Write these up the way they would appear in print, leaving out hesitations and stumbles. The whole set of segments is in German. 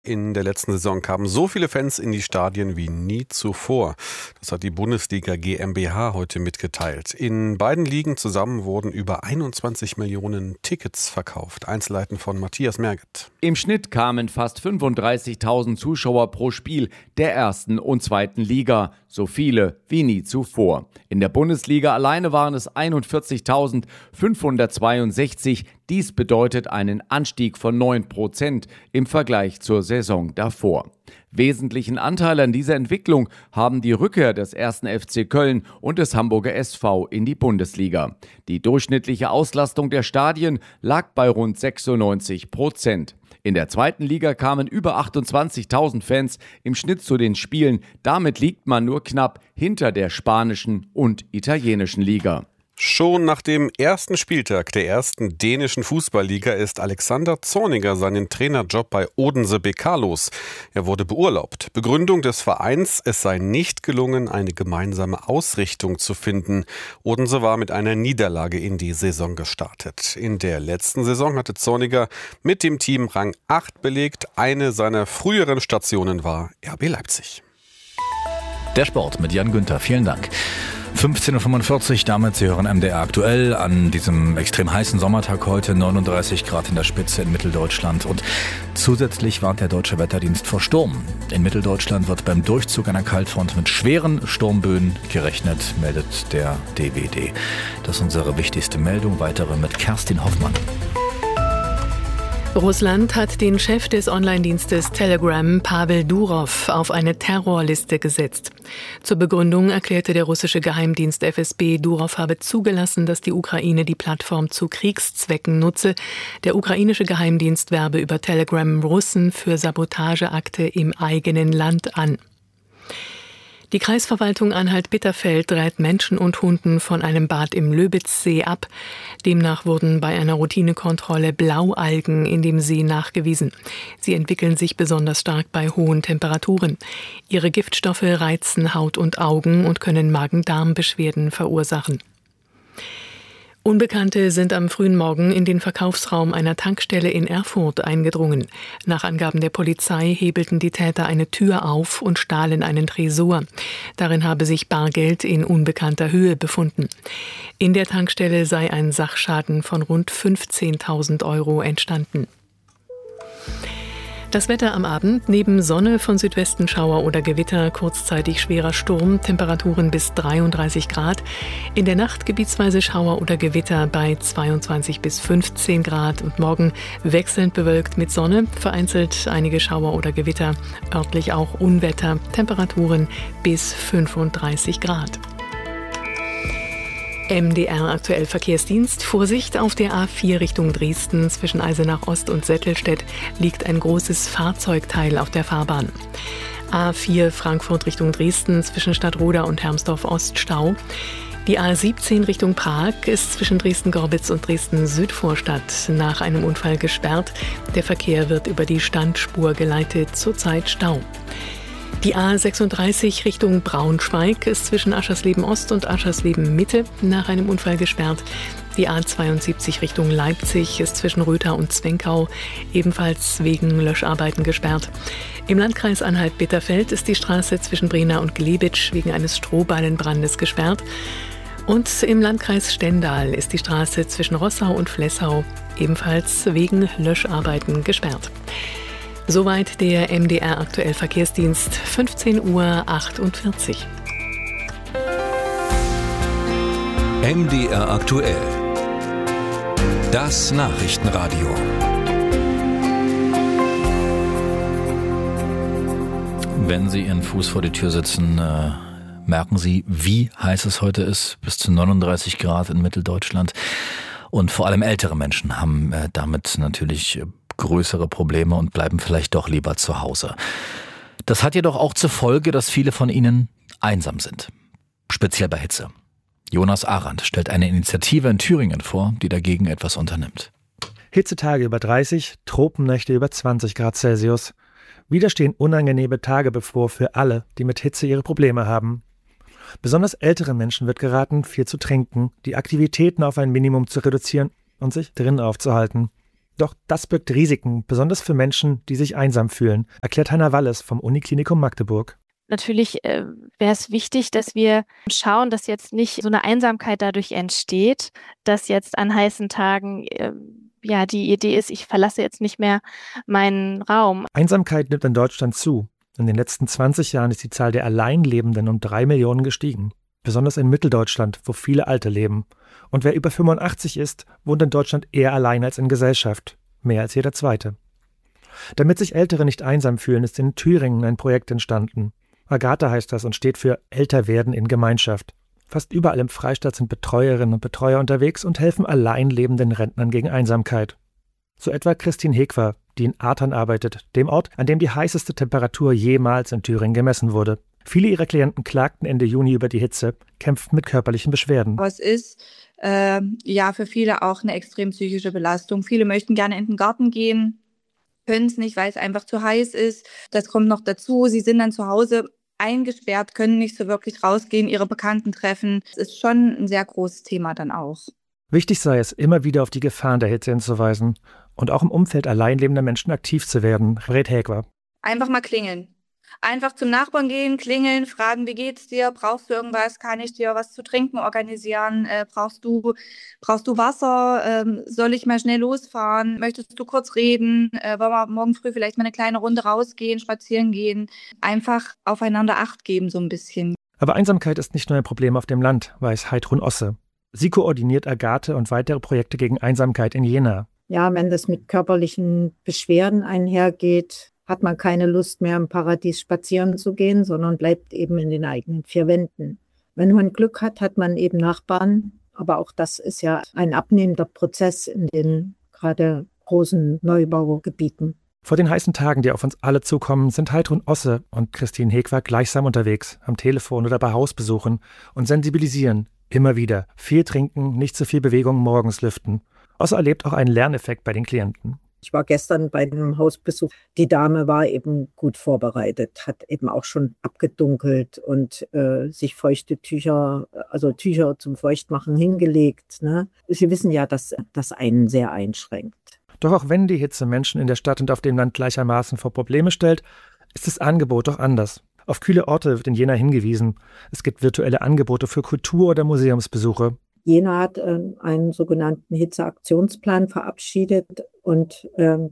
In der letzten Saison kamen so viele Fans in die Stadien wie nie zuvor. Das hat die Bundesliga GmbH heute mitgeteilt. In beiden Ligen zusammen wurden über 21 Millionen Tickets verkauft. Einzelheiten von Matthias Merget. Im Schnitt kamen fast 35.000 Zuschauer pro Spiel der ersten und zweiten Liga. So viele wie nie zuvor. In der Bundesliga alleine waren es 41.562. Dies bedeutet einen Anstieg von 9% im Vergleich zur Saison davor. Wesentlichen Anteil an dieser Entwicklung haben die Rückkehr des 1. FC Köln und des Hamburger SV in die Bundesliga. Die durchschnittliche Auslastung der Stadien lag bei rund 96%. In der zweiten Liga kamen über 28.000 Fans im Schnitt zu den Spielen. Damit liegt man nur knapp hinter der spanischen und italienischen Liga. Schon nach dem ersten Spieltag der ersten dänischen Fußballliga ist Alexander Zorniger seinen Trainerjob bei Odense BK los. Er wurde beurlaubt. Begründung des Vereins, es sei nicht gelungen, eine gemeinsame Ausrichtung zu finden. Odense war mit einer Niederlage in die Saison gestartet. In der letzten Saison hatte Zorniger mit dem Team Rang 8 belegt. Eine seiner früheren Stationen war RB Leipzig. Der Sport mit Jan Günther. Vielen Dank. 15.45 Uhr, damit Sie hören MDR aktuell an diesem extrem heißen Sommertag heute, 39 Grad in der Spitze in Mitteldeutschland und zusätzlich warnt der Deutsche Wetterdienst vor Sturm. In Mitteldeutschland wird beim Durchzug einer Kaltfront mit schweren Sturmböen gerechnet, meldet der DWD. Das ist unsere wichtigste Meldung, weitere mit Kerstin Hoffmann. Russland hat den Chef des Online-Dienstes Telegram, Pavel Durov, auf eine Terrorliste gesetzt. Zur Begründung erklärte der russische Geheimdienst FSB, Durov habe zugelassen, dass die Ukraine die Plattform zu Kriegszwecken nutze. Der ukrainische Geheimdienst werbe über Telegram Russen für Sabotageakte im eigenen Land an. Die Kreisverwaltung Anhalt-Bitterfeld rät Menschen und Hunden von einem Bad im Löbitzsee ab. Demnach wurden bei einer Routinekontrolle Blaualgen in dem See nachgewiesen. Sie entwickeln sich besonders stark bei hohen Temperaturen. Ihre Giftstoffe reizen Haut und Augen und können Magen-Darm-Beschwerden verursachen. Unbekannte sind am frühen Morgen in den Verkaufsraum einer Tankstelle in Erfurt eingedrungen. Nach Angaben der Polizei hebelten die Täter eine Tür auf und stahlen einen Tresor. Darin habe sich Bargeld in unbekannter Höhe befunden. In der Tankstelle sei ein Sachschaden von rund 15.000 Euro entstanden. Das Wetter am Abend: neben Sonne von Südwesten Schauer oder Gewitter, kurzzeitig schwerer Sturm, Temperaturen bis 33 Grad. In der Nacht gebietsweise Schauer oder Gewitter bei 22 bis 15 Grad. Und morgen wechselnd bewölkt mit Sonne, vereinzelt einige Schauer oder Gewitter, örtlich auch Unwetter, Temperaturen bis 35 Grad. MDR aktuell Verkehrsdienst. Vorsicht, auf der A4 Richtung Dresden zwischen Eisenach Ost und Settelstedt liegt ein großes Fahrzeugteil auf der Fahrbahn. A4 Frankfurt Richtung Dresden zwischen Stadtroda und Hermsdorf Ost Stau. Die A17 Richtung Prag ist zwischen Dresden-Gorbitz und Dresden-Südvorstadt nach einem Unfall gesperrt. Der Verkehr wird über die Standspur geleitet, zurzeit Stau. Die A36 Richtung Braunschweig ist zwischen Aschersleben Ost und Aschersleben Mitte nach einem Unfall gesperrt. Die A72 Richtung Leipzig ist zwischen Rötha und Zwenkau ebenfalls wegen Löscharbeiten gesperrt. Im Landkreis Anhalt-Bitterfeld ist die Straße zwischen Brena und Glebitsch wegen eines Strohballenbrandes gesperrt. Und im Landkreis Stendal ist die Straße zwischen Rossau und Flessau ebenfalls wegen Löscharbeiten gesperrt. Soweit der MDR aktuell Verkehrsdienst, 15:48 Uhr. MDR aktuell. Das Nachrichtenradio. Wenn Sie Ihren Fuß vor die Tür setzen, merken Sie, wie heiß es heute ist. Bis zu 39 Grad in Mitteldeutschland. Und vor allem ältere Menschen haben damit natürlich größere Probleme und bleiben vielleicht doch lieber zu Hause. Das hat jedoch auch zur Folge, dass viele von ihnen einsam sind. Speziell bei Hitze. Jonas Arendt stellt eine Initiative in Thüringen vor, die dagegen etwas unternimmt. Hitzetage über 30, Tropennächte über 20 Grad Celsius. Wieder stehen unangenehme Tage bevor für alle, die mit Hitze ihre Probleme haben. Besonders älteren Menschen wird geraten, viel zu trinken, die Aktivitäten auf ein Minimum zu reduzieren und sich drinnen aufzuhalten. Doch das birgt Risiken, besonders für Menschen, die sich einsam fühlen, erklärt Hanna Walles vom Uniklinikum Magdeburg. Natürlich wäre es wichtig, dass wir schauen, dass jetzt nicht so eine Einsamkeit dadurch entsteht, dass jetzt an heißen Tagen die Idee ist, ich verlasse jetzt nicht mehr meinen Raum. Einsamkeit nimmt in Deutschland zu. In den letzten 20 Jahren ist die Zahl der Alleinlebenden um 3 Millionen gestiegen. Besonders in Mitteldeutschland, wo viele Alte leben. Und wer über 85 ist, wohnt in Deutschland eher allein als in Gesellschaft. Mehr als jeder Zweite. Damit sich Ältere nicht einsam fühlen, ist in Thüringen ein Projekt entstanden. Agathe heißt das und steht für Älterwerden in Gemeinschaft. Fast überall im Freistaat sind Betreuerinnen und Betreuer unterwegs und helfen allein lebenden Rentnern gegen Einsamkeit. So etwa Christine Hegwer, die in Artern arbeitet, dem Ort, an dem die heißeste Temperatur jemals in Thüringen gemessen wurde. Viele ihrer Klienten klagten Ende Juni über die Hitze, kämpften mit körperlichen Beschwerden. Aber es ist für viele auch eine extrem psychische Belastung. Viele möchten gerne in den Garten gehen, können es nicht, weil es einfach zu heiß ist. Das kommt noch dazu. Sie sind dann zu Hause eingesperrt, können nicht so wirklich rausgehen, ihre Bekannten treffen. Es ist schon ein sehr großes Thema dann auch. Wichtig sei es, immer wieder auf die Gefahren der Hitze hinzuweisen und auch im Umfeld alleinlebender Menschen aktiv zu werden, rät Hegwer. Einfach mal klingeln. Einfach zum Nachbarn gehen, klingeln, fragen, wie geht's dir? Brauchst du irgendwas? Kann ich dir was zu trinken organisieren? Brauchst du Wasser? Soll ich mal schnell losfahren? Möchtest du kurz reden? Wollen wir morgen früh vielleicht mal eine kleine Runde rausgehen, spazieren gehen? Einfach aufeinander Acht geben so ein bisschen. Aber Einsamkeit ist nicht nur ein Problem auf dem Land, weiß Heidrun Osse. Sie koordiniert Agathe und weitere Projekte gegen Einsamkeit in Jena. Ja, wenn das mit körperlichen Beschwerden einhergeht, hat man keine Lust mehr im Paradies spazieren zu gehen, sondern bleibt eben in den eigenen 4 Wänden. Wenn man Glück hat, hat man eben Nachbarn. Aber auch das ist ja ein abnehmender Prozess in den gerade großen Neubaugebieten. Vor den heißen Tagen, die auf uns alle zukommen, sind Heidrun Osse und Christine Hegwer gleichsam unterwegs, am Telefon oder bei Hausbesuchen und sensibilisieren. Immer wieder. Viel trinken, nicht zu viel Bewegung, morgens lüften. Osse erlebt auch einen Lerneffekt bei den Klienten. Ich war gestern bei einem Hausbesuch. Die Dame war eben gut vorbereitet, hat eben auch schon abgedunkelt und sich feuchte Tücher, also Tücher zum Feuchtmachen hingelegt. Ne? Sie wissen ja, dass das einen sehr einschränkt. Doch auch wenn die Hitze Menschen in der Stadt und auf dem Land gleichermaßen vor Probleme stellt, ist das Angebot doch anders. Auf kühle Orte wird in Jena hingewiesen. Es gibt virtuelle Angebote für Kultur- oder Museumsbesuche. Jena hat einen sogenannten Hitzeaktionsplan verabschiedet und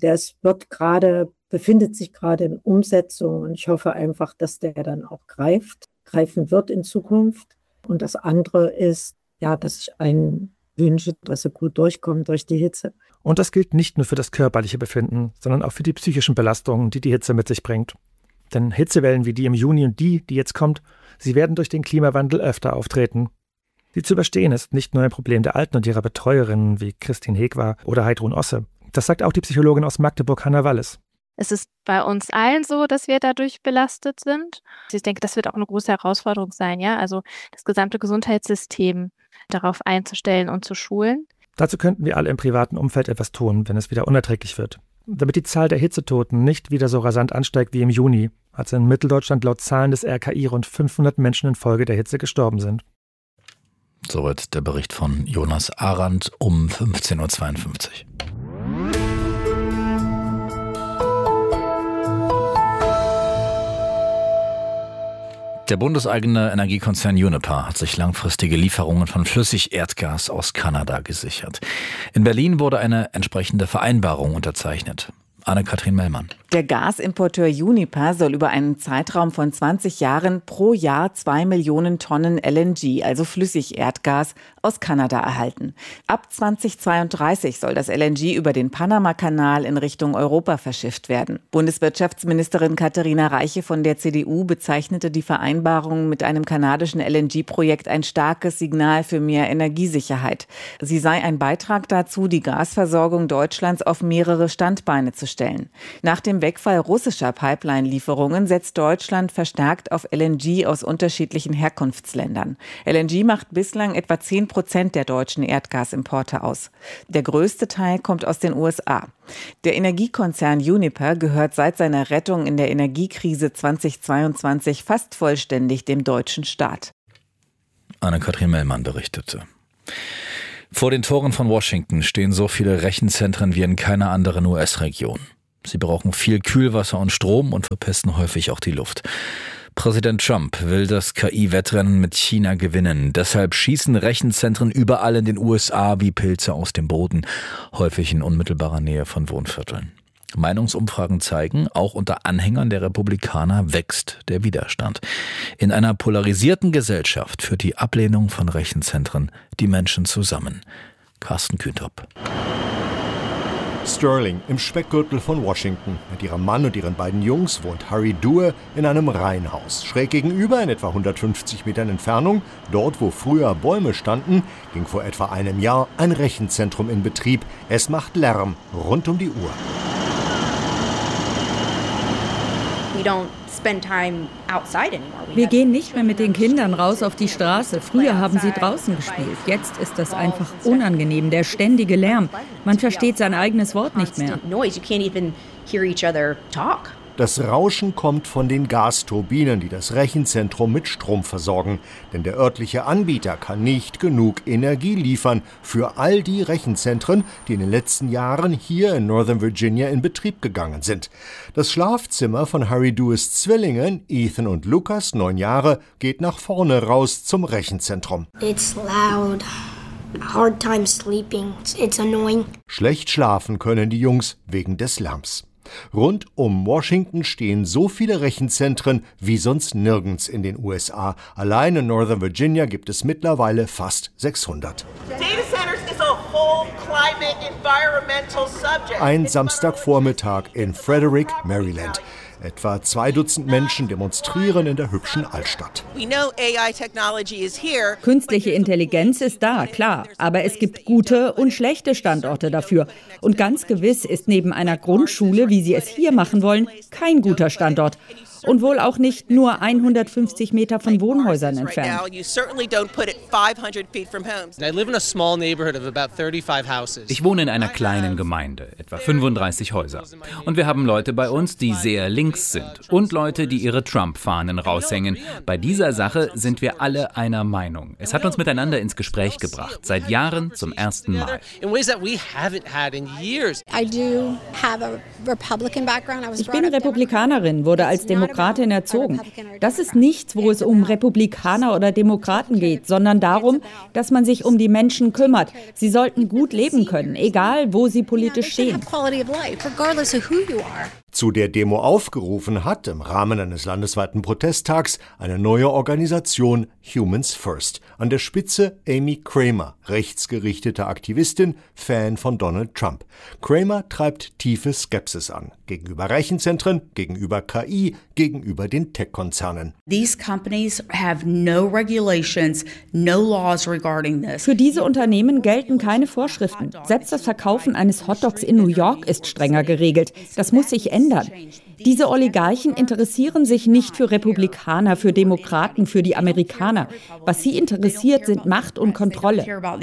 befindet sich gerade in Umsetzung und ich hoffe einfach, dass der dann auch greifen wird in Zukunft. Und das andere ist, dass ich einen wünsche, dass er gut durchkommt durch die Hitze. Und das gilt nicht nur für das körperliche Befinden, sondern auch für die psychischen Belastungen, die die Hitze mit sich bringt. Denn Hitzewellen wie die im Juni und die jetzt kommt, sie werden durch den Klimawandel öfter auftreten. Sie zu überstehen ist nicht nur ein Problem der Alten und ihrer Betreuerinnen wie Christine Hegwer oder Heidrun Osse. Das sagt auch die Psychologin aus Magdeburg, Hanna Walles. Es ist bei uns allen so, dass wir dadurch belastet sind. Ich denke, das wird auch eine große Herausforderung sein, also das gesamte Gesundheitssystem darauf einzustellen und zu schulen. Dazu könnten wir alle im privaten Umfeld etwas tun, wenn es wieder unerträglich wird. Damit die Zahl der Hitzetoten nicht wieder so rasant ansteigt wie im Juni, als in Mitteldeutschland laut Zahlen des RKI rund 500 Menschen infolge der Hitze gestorben sind. Soweit der Bericht von Jonas Arendt um 15.52 Uhr. Der bundeseigene Energiekonzern Uniper hat sich langfristige Lieferungen von Flüssigerdgas aus Kanada gesichert. In Berlin wurde eine entsprechende Vereinbarung unterzeichnet. Anne-Kathrin Mellmann. Der Gasimporteur Uniper soll über einen Zeitraum von 20 Jahren pro Jahr 2 Millionen Tonnen LNG, also Flüssigerdgas, aus Kanada erhalten. Ab 2032 soll das LNG über den Panama-Kanal in Richtung Europa verschifft werden. Bundeswirtschaftsministerin Katharina Reiche von der CDU bezeichnete die Vereinbarung mit einem kanadischen LNG-Projekt ein starkes Signal für mehr Energiesicherheit. Sie sei ein Beitrag dazu, die Gasversorgung Deutschlands auf mehrere Standbeine zu stellen. Nach dem Wegfall russischer Pipeline-Lieferungen setzt Deutschland verstärkt auf LNG aus unterschiedlichen Herkunftsländern. LNG macht bislang etwa 10% der deutschen Erdgasimporte aus. Der größte Teil kommt aus den USA. Der Energiekonzern Uniper gehört seit seiner Rettung in der Energiekrise 2022 fast vollständig dem deutschen Staat. Anne-Kathrin Mellmann berichtete. Vor den Toren von Washington stehen so viele Rechenzentren wie in keiner anderen US-Region. Sie brauchen viel Kühlwasser und Strom und verpesten häufig auch die Luft. Präsident Trump will das KI-Wettrennen mit China gewinnen. Deshalb schießen Rechenzentren überall in den USA wie Pilze aus dem Boden, häufig in unmittelbarer Nähe von Wohnvierteln. Meinungsumfragen zeigen, auch unter Anhängern der Republikaner wächst der Widerstand. In einer polarisierten Gesellschaft führt die Ablehnung von Rechenzentren die Menschen zusammen. Carsten Kühntopp. Sterling im Speckgürtel von Washington. Mit ihrem Mann und ihren beiden Jungs wohnt Harry Duer in einem Reihenhaus. Schräg gegenüber, in etwa 150 Metern Entfernung, dort wo früher Bäume standen, ging vor etwa einem Jahr ein Rechenzentrum in Betrieb. Es macht Lärm rund um die Uhr. Wir gehen nicht mehr mit den Kindern raus auf die Straße. Früher haben sie draußen gespielt. Jetzt ist das einfach unangenehm, der ständige Lärm. Man versteht sein eigenes Wort nicht mehr. Das Rauschen kommt von den Gasturbinen, die das Rechenzentrum mit Strom versorgen. Denn der örtliche Anbieter kann nicht genug Energie liefern für all die Rechenzentren, die in den letzten Jahren hier in Northern Virginia in Betrieb gegangen sind. Das Schlafzimmer von Harry Duers Zwillingen, Ethan und Lucas, 9 Jahre, geht nach vorne raus zum Rechenzentrum. It's loud. Hard time sleeping. It's annoying. Schlecht schlafen können die Jungs wegen des Lärms. Rund um Washington stehen so viele Rechenzentren wie sonst nirgends in den USA. Allein in Northern Virginia gibt es mittlerweile fast 600. Ein Samstagvormittag in Frederick, Maryland. Etwa 2 Dutzend Menschen demonstrieren in der hübschen Altstadt. Künstliche Intelligenz ist da, klar. Aber es gibt gute und schlechte Standorte dafür. Und ganz gewiss ist neben einer Grundschule, wie sie es hier machen wollen, kein guter Standort. Und wohl auch nicht nur 150 Meter von Wohnhäusern entfernt. Ich wohne in einer kleinen Gemeinde, etwa 35 Häuser. Und wir haben Leute bei uns, die sehr links sind. Und Leute, die ihre Trump-Fahnen raushängen. Bei dieser Sache sind wir alle einer Meinung. Es hat uns miteinander ins Gespräch gebracht. Seit Jahren zum ersten Mal. Ich bin Republikanerin, wurde als Demokratin erzogen. Das ist nichts, wo es um Republikaner oder Demokraten geht, sondern darum, dass man sich um die Menschen kümmert. Sie sollten gut leben können, egal wo sie politisch stehen. Zu der Demo aufgerufen hat im Rahmen eines landesweiten Protesttags eine neue Organisation Humans First. An der Spitze Amy Kramer, rechtsgerichtete Aktivistin, Fan von Donald Trump. Kramer treibt tiefe Skepsis an. Gegenüber Rechenzentren, gegenüber KI, gegenüber den Tech-Konzernen. Für diese Unternehmen gelten keine Vorschriften. Selbst das Verkaufen eines Hotdogs in New York ist strenger geregelt. Das muss sich ändern. Diese Oligarchen interessieren sich nicht für Republikaner, für Demokraten, für die Amerikaner. Was sie interessiert, sind Macht und Kontrolle.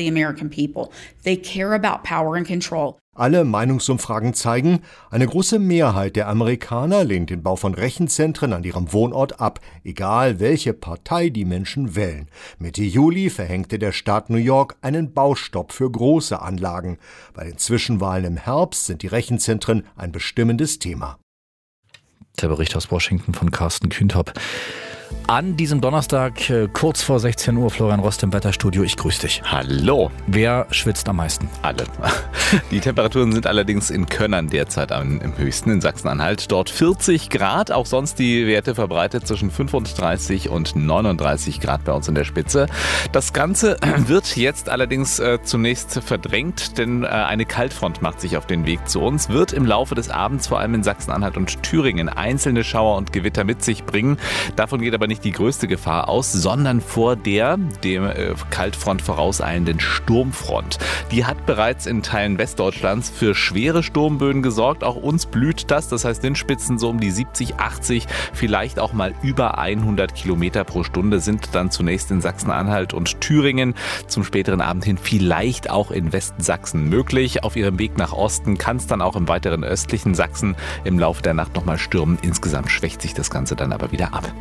Alle Meinungsumfragen zeigen, eine große Mehrheit der Amerikaner lehnt den Bau von Rechenzentren an ihrem Wohnort ab, egal welche Partei die Menschen wählen. Mitte Juli verhängte der Staat New York einen Baustopp für große Anlagen. Bei den Zwischenwahlen im Herbst sind die Rechenzentren ein bestimmendes Thema. Der Bericht aus Washington von Carsten Kühntopp. An diesem Donnerstag, kurz vor 16 Uhr, Florian Rost im Wetterstudio. Ich grüße dich. Hallo. Wer schwitzt am meisten? Alle. Die Temperaturen sind allerdings in Könnern derzeit im höchsten, in Sachsen-Anhalt. Dort 40 Grad, auch sonst die Werte verbreitet zwischen 35 und 39 Grad bei uns in der Spitze. Das Ganze wird jetzt allerdings zunächst verdrängt, denn eine Kaltfront macht sich auf den Weg zu uns, wird im Laufe des Abends vor allem in Sachsen-Anhalt und Thüringen einzelne Schauer und Gewitter mit sich bringen. Davon geht aber nicht die größte Gefahr aus, sondern vor dem Kaltfront vorauseilenden Sturmfront. Die hat bereits in Teilen Westdeutschlands für schwere Sturmböen gesorgt. Auch uns blüht das. Das heißt, Windspitzen so um die 70, 80, vielleicht auch mal über 100 Kilometer pro Stunde sind dann zunächst in Sachsen-Anhalt und Thüringen, zum späteren Abend hin vielleicht auch in Westsachsen möglich. Auf ihrem Weg nach Osten kann es dann auch im weiteren östlichen Sachsen im Laufe der Nacht nochmal stürmen. Insgesamt schwächt sich das Ganze dann aber wieder ab. Und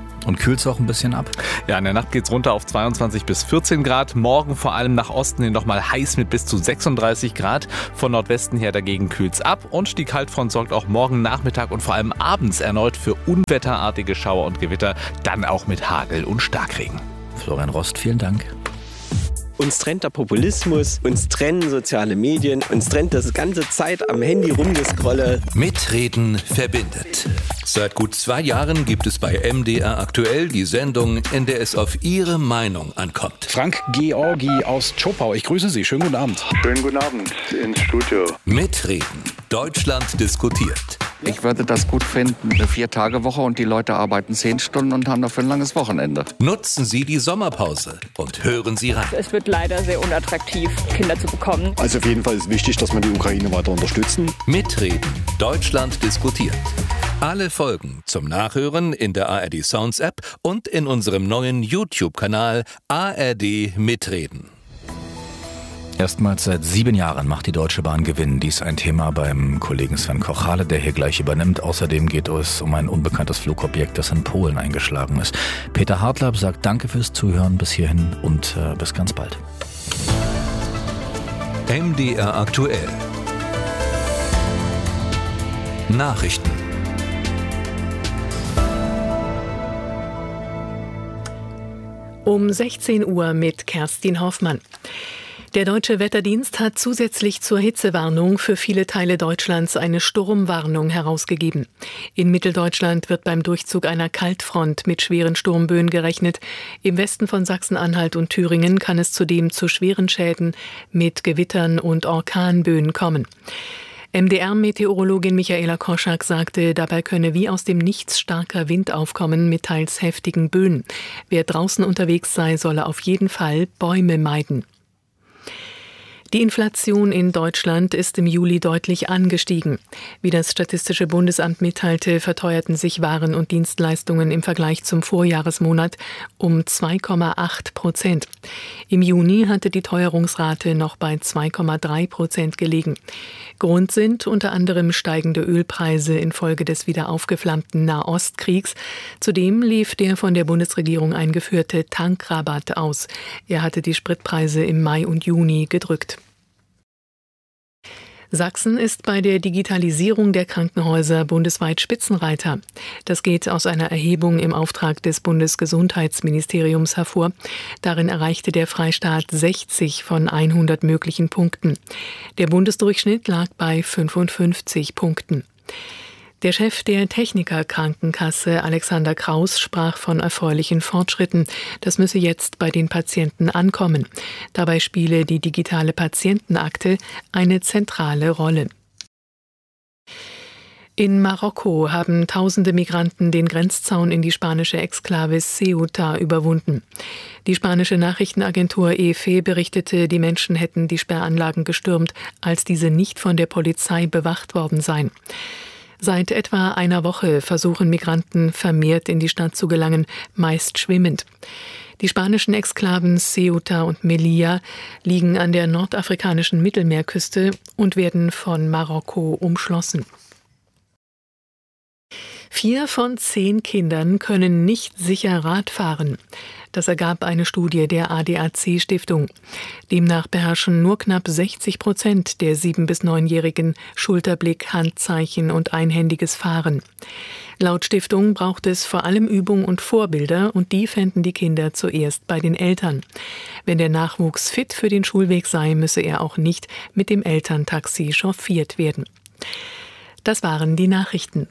kühlt es auch ein bisschen ab? Ja, in der Nacht geht's runter auf 22 bis 14 Grad. Morgen vor allem nach Osten hin nochmal heiß mit bis zu 36 Grad. Von Nordwesten her dagegen kühlt's ab. Und die Kaltfront sorgt auch morgen Nachmittag und vor allem abends erneut für unwetterartige Schauer und Gewitter. Dann auch mit Hagel und Starkregen. Florian Rost, vielen Dank. Uns trennt der Populismus, uns trennen soziale Medien, uns trennt das ganze Zeit am Handy rumgescrolle. Mitreden verbindet. Seit gut 2 Jahren gibt es bei MDR aktuell die Sendung, in der es auf Ihre Meinung ankommt. Frank Georgi aus Zschopau, ich grüße Sie. Schönen guten Abend. Schönen guten Abend ins Studio. Mitreden. Deutschland diskutiert. Ich würde das gut finden, eine 4-Tage-Woche und die Leute arbeiten 10 Stunden und haben dafür ein langes Wochenende. Nutzen Sie die Sommerpause und hören Sie rein. Es wird leider sehr unattraktiv, Kinder zu bekommen. Also auf jeden Fall ist wichtig, dass wir die Ukraine weiter unterstützen. Mitreden. Deutschland diskutiert. Alle Folgen zum Nachhören in der ARD Sounds App und in unserem neuen YouTube-Kanal ARD Mitreden. Erstmals seit 7 Jahren macht die Deutsche Bahn Gewinn. Dies ein Thema beim Kollegen Sven Kochale, der hier gleich übernimmt. Außerdem geht es um ein unbekanntes Flugobjekt, das in Polen eingeschlagen ist. Peter Hartlaub sagt Danke fürs Zuhören bis hierhin und bis ganz bald. MDR aktuell. Nachrichten. Um 16 Uhr mit Kerstin Hoffmann. Der Deutsche Wetterdienst hat zusätzlich zur Hitzewarnung für viele Teile Deutschlands eine Sturmwarnung herausgegeben. In Mitteldeutschland wird beim Durchzug einer Kaltfront mit schweren Sturmböen gerechnet. Im Westen von Sachsen-Anhalt und Thüringen kann es zudem zu schweren Schäden mit Gewittern und Orkanböen kommen. MDR-Meteorologin Michaela Koschak sagte, dabei könne wie aus dem Nichts starker Wind aufkommen mit teils heftigen Böen. Wer draußen unterwegs sei, solle auf jeden Fall Bäume meiden. Die Inflation in Deutschland ist im Juli deutlich angestiegen. Wie das Statistische Bundesamt mitteilte, verteuerten sich Waren und Dienstleistungen im Vergleich zum Vorjahresmonat um 2,8%. Im Juni hatte die Teuerungsrate noch bei 2,3% gelegen. Grund sind unter anderem steigende Ölpreise infolge des wieder aufgeflammten Nahostkriegs. Zudem lief der von der Bundesregierung eingeführte Tankrabatt aus. Er hatte die Spritpreise im Mai und Juni gedrückt. Sachsen ist bei der Digitalisierung der Krankenhäuser bundesweit Spitzenreiter. Das geht aus einer Erhebung im Auftrag des Bundesgesundheitsministeriums hervor. Darin erreichte der Freistaat 60 von 100 möglichen Punkten. Der Bundesdurchschnitt lag bei 55 Punkten. Der Chef der Techniker-Krankenkasse, Alexander Kraus, sprach von erfreulichen Fortschritten. Das müsse jetzt bei den Patienten ankommen. Dabei spiele die digitale Patientenakte eine zentrale Rolle. In Marokko haben tausende Migranten den Grenzzaun in die spanische Exklave Ceuta überwunden. Die spanische Nachrichtenagentur EFE berichtete, die Menschen hätten die Sperranlagen gestürmt, als diese nicht von der Polizei bewacht worden seien. Seit etwa einer Woche versuchen Migranten vermehrt in die Stadt zu gelangen, meist schwimmend. Die spanischen Exklaven Ceuta und Melilla liegen an der nordafrikanischen Mittelmeerküste und werden von Marokko umschlossen. 4 von 10 Kindern können nicht sicher Rad fahren. Das ergab eine Studie der ADAC-Stiftung. Demnach beherrschen nur knapp 60% der 7- bis 9-Jährigen Schulterblick, Handzeichen und einhändiges Fahren. Laut Stiftung braucht es vor allem Übung und Vorbilder und die fänden die Kinder zuerst bei den Eltern. Wenn der Nachwuchs fit für den Schulweg sei, müsse er auch nicht mit dem Elterntaxi chauffiert werden. Das waren die Nachrichten.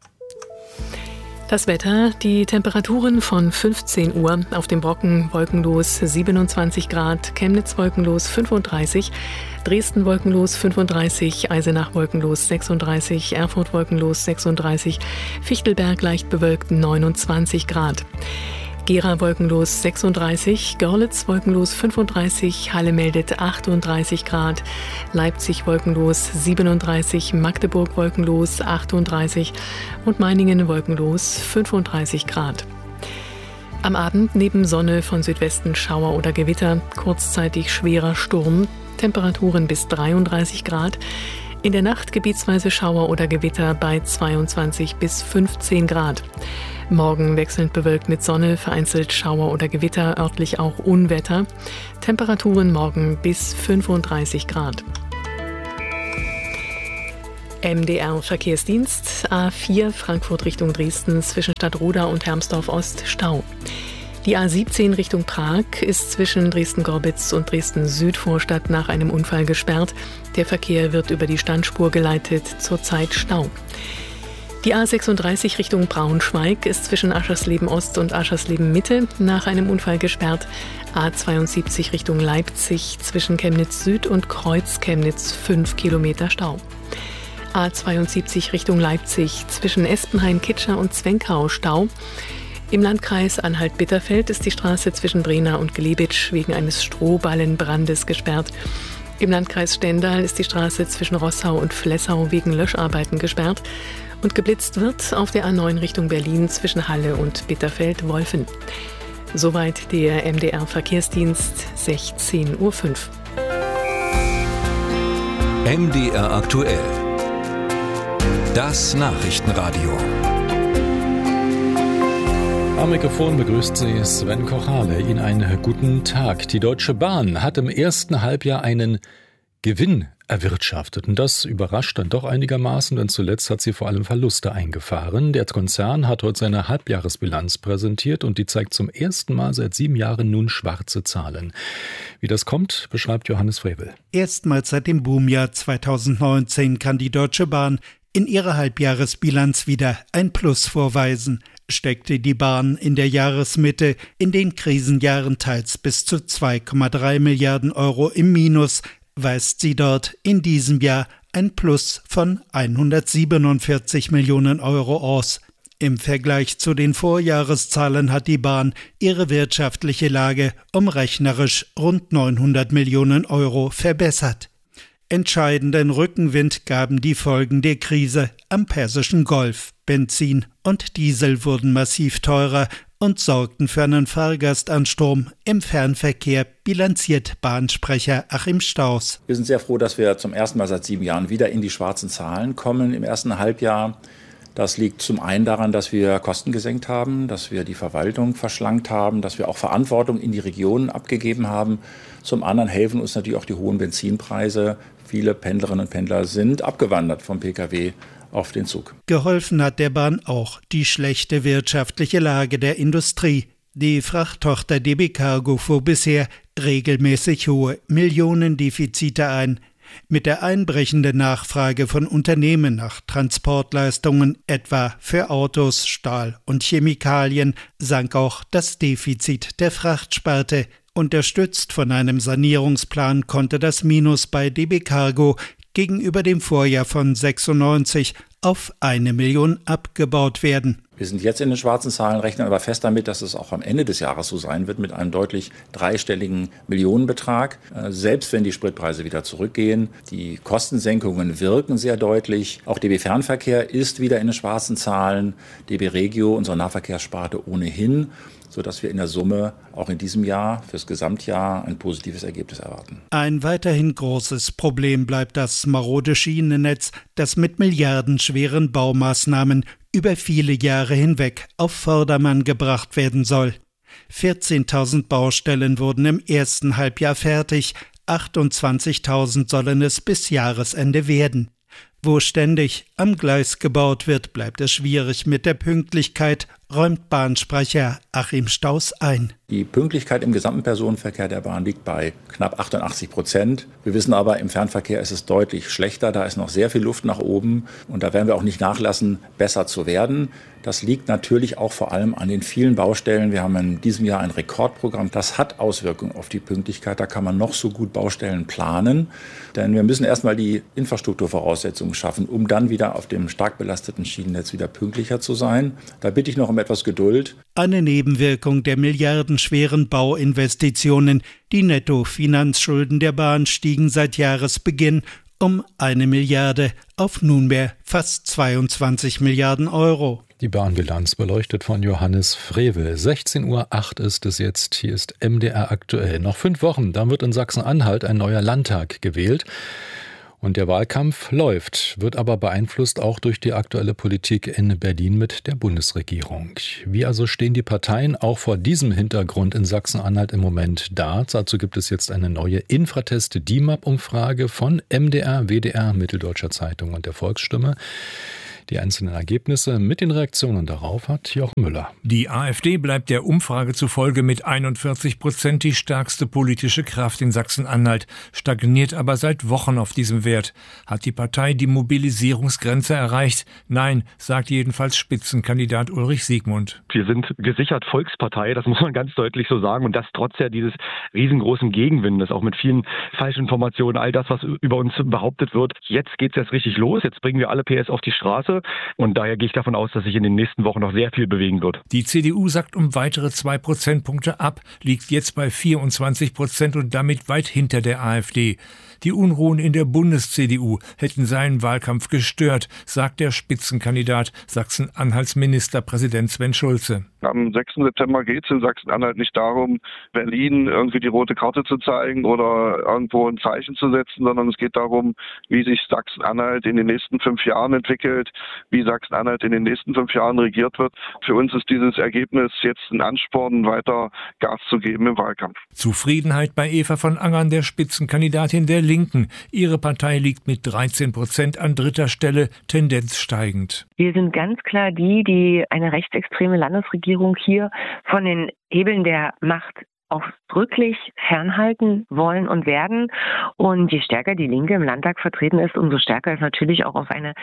Das Wetter, die Temperaturen von 15 Uhr, auf dem Brocken wolkenlos 27 Grad, Chemnitz wolkenlos 35, Dresden wolkenlos 35, Eisenach wolkenlos 36, Erfurt wolkenlos 36, Fichtelberg leicht bewölkt 29 Grad. Gera wolkenlos 36, Görlitz wolkenlos 35, Halle meldet 38 Grad, Leipzig wolkenlos 37, Magdeburg wolkenlos 38 und Meiningen wolkenlos 35 Grad. Am Abend neben Sonne von Südwesten Schauer oder Gewitter, kurzzeitig schwerer Sturm, Temperaturen bis 33 Grad. In der Nacht gebietsweise Schauer oder Gewitter bei 22 bis 15 Grad. Morgen wechselnd bewölkt mit Sonne, vereinzelt Schauer oder Gewitter, örtlich auch Unwetter. Temperaturen morgen bis 35 Grad. MDR Verkehrsdienst, A4 Frankfurt Richtung Dresden zwischen Stadtroda und Hermsdorf Ost Stau. Die A17 Richtung Prag ist zwischen Dresden-Gorbitz und Dresden-Südvorstadt nach einem Unfall gesperrt. Der Verkehr wird über die Standspur geleitet, zurzeit Stau. Die A36 Richtung Braunschweig ist zwischen Aschersleben Ost und Aschersleben Mitte nach einem Unfall gesperrt. A72 Richtung Leipzig zwischen Chemnitz Süd und Kreuz Chemnitz 5 Kilometer Stau. A72 Richtung Leipzig zwischen Espenhain-Kitscher und Zwenkau Stau. Im Landkreis Anhalt-Bitterfeld ist die Straße zwischen Brena und Glebitsch wegen eines Strohballenbrandes gesperrt. Im Landkreis Stendal ist die Straße zwischen Rossau und Flessau wegen Löscharbeiten gesperrt. Und geblitzt wird auf der A9 Richtung Berlin zwischen Halle und Bitterfeld-Wolfen. Soweit der MDR Verkehrsdienst, 16:05 Uhr. MDR aktuell. Das Nachrichtenradio. Am Mikrofon begrüßt Sie Sven Kochale. Ihnen einen guten Tag. Die Deutsche Bahn hat im ersten Halbjahr einen Gewinn erwirtschaftet. Und das überrascht dann doch einigermaßen, denn zuletzt hat sie vor allem Verluste eingefahren. Der Konzern hat heute seine Halbjahresbilanz präsentiert und die zeigt zum ersten Mal seit 7 Jahren nun schwarze Zahlen. Wie das kommt, beschreibt Johannes Frevel. Erstmals seit dem Boomjahr 2019 kann die Deutsche Bahn in ihrer Halbjahresbilanz wieder ein Plus vorweisen. Steckte die Bahn in der Jahresmitte in den Krisenjahren teils bis zu 2,3 Milliarden Euro im Minus, weist sie dort in diesem Jahr ein Plus von 147 Millionen Euro aus. Im Vergleich zu den Vorjahreszahlen hat die Bahn ihre wirtschaftliche Lage um rechnerisch rund 900 Millionen Euro verbessert. Entscheidenden Rückenwind gaben die Folgen der Krise am Persischen Golf. Benzin und Diesel wurden massiv teurer und sorgten für einen Fahrgastansturm im Fernverkehr, bilanziert Bahnsprecher Achim Staus. Wir sind sehr froh, dass wir zum ersten Mal seit 7 Jahren wieder in die schwarzen Zahlen kommen im ersten Halbjahr. Das liegt zum einen daran, dass wir Kosten gesenkt haben, dass wir die Verwaltung verschlankt haben, dass wir auch Verantwortung in die Regionen abgegeben haben. Zum anderen helfen uns natürlich auch die hohen Benzinpreise. Viele Pendlerinnen und Pendler sind abgewandert vom Pkw auf den Zug. Geholfen hat der Bahn auch die schlechte wirtschaftliche Lage der Industrie. Die Frachttochter DB Cargo fuhr bisher regelmäßig hohe Millionendefizite ein. Mit der einbrechenden Nachfrage von Unternehmen nach Transportleistungen, etwa für Autos, Stahl und Chemikalien, sank auch das Defizit der Frachtsparte. Unterstützt von einem Sanierungsplan konnte das Minus bei DB Cargo gegenüber dem Vorjahr von 96 auf 1 Million abgebaut werden. Wir sind jetzt in den schwarzen Zahlen, rechnen aber fest damit, dass es auch am Ende des Jahres so sein wird mit einem deutlich dreistelligen Millionenbetrag. Selbst wenn die Spritpreise wieder zurückgehen. Die Kostensenkungen wirken sehr deutlich. Auch DB Fernverkehr ist wieder in den schwarzen Zahlen. DB Regio, unsere Nahverkehrssparte, ohnehin, sodass wir in der Summe auch in diesem Jahr fürs Gesamtjahr ein positives Ergebnis erwarten. Ein weiterhin großes Problem bleibt das marode Schienennetz, das mit milliardenschweren Baumaßnahmen über viele Jahre hinweg auf Vordermann gebracht werden soll. 14.000 Baustellen wurden im ersten Halbjahr fertig, 28.000 sollen es bis Jahresende werden. Wo ständig am Gleis gebaut wird, bleibt es schwierig mit der Pünktlichkeit, räumt Bahnsprecher Achim Staus ein. Die Pünktlichkeit im gesamten Personenverkehr der Bahn liegt bei knapp 88%. Wir wissen aber, im Fernverkehr ist es deutlich schlechter. Da ist noch sehr viel Luft nach oben und da werden wir auch nicht nachlassen, besser zu werden. Das liegt natürlich auch vor allem an den vielen Baustellen. Wir haben in diesem Jahr ein Rekordprogramm. Das hat Auswirkungen auf die Pünktlichkeit. Da kann man noch so gut Baustellen planen. Denn wir müssen erstmal die Infrastrukturvoraussetzungen schaffen, um dann wieder auf dem stark belasteten Schienennetz wieder pünktlicher zu sein. Da bitte ich noch um etwas Geduld. Eine Nebenwirkung der milliardenschweren Bauinvestitionen. Die Nettofinanzschulden der Bahn stiegen seit Jahresbeginn um 1 Milliarde auf nunmehr fast 22 Milliarden Euro. Die Bahnbilanz beleuchtet von Johannes Frevel. 16:08 Uhr ist es jetzt. Hier ist MDR aktuell. Noch 5 Wochen, dann wird in Sachsen-Anhalt ein neuer Landtag gewählt. Und der Wahlkampf läuft, wird aber beeinflusst auch durch die aktuelle Politik in Berlin mit der Bundesregierung. Wie also stehen die Parteien auch vor diesem Hintergrund in Sachsen-Anhalt im Moment da? Dazu gibt es jetzt eine neue Infratest-DIMAP-Umfrage von MDR, WDR, Mitteldeutscher Zeitung und der Volksstimme. Die einzelnen Ergebnisse mit den Reaktionen darauf hat Jochen Müller. Die AfD bleibt der Umfrage zufolge mit 41% die stärkste politische Kraft in Sachsen-Anhalt, stagniert aber seit Wochen auf diesem Wert. Hat die Partei die Mobilisierungsgrenze erreicht? Nein, sagt jedenfalls Spitzenkandidat Ulrich Siegmund. Wir sind gesichert Volkspartei, das muss man ganz deutlich so sagen. Und das trotz ja dieses riesengroßen Gegenwindes, auch mit vielen Falschinformationen, all das, was über uns behauptet wird. Jetzt geht es erst richtig los, jetzt bringen wir alle PS auf die Straße. Und daher gehe ich davon aus, dass sich in den nächsten Wochen noch sehr viel bewegen wird. Die CDU sackt um weitere 2 Prozentpunkte ab, liegt jetzt bei 24% und damit weit hinter der AfD. Die Unruhen in der Bundes-CDU hätten seinen Wahlkampf gestört, sagt der Spitzenkandidat Sachsen-Anhalts Ministerpräsident Sven Schulze. Am 6. September geht es in Sachsen-Anhalt nicht darum, Berlin irgendwie die rote Karte zu zeigen oder irgendwo ein Zeichen zu setzen, sondern es geht darum, wie sich Sachsen-Anhalt in den nächsten 5 Jahren entwickelt, wie Sachsen-Anhalt in den nächsten 5 Jahren regiert wird. Für uns ist dieses Ergebnis jetzt ein Ansporn, weiter Gas zu geben im Wahlkampf. Zufriedenheit bei Eva von Angern, der Spitzenkandidatin der Linken. Ihre Partei liegt mit 13% an 3. Stelle, Tendenz steigend. Wir sind ganz klar die eine rechtsextreme Landesregierung hier von den Hebeln der Macht ausdrücklich fernhalten wollen und werden. Und je stärker die Linke im Landtag vertreten ist, umso stärker ist natürlich auch auf eine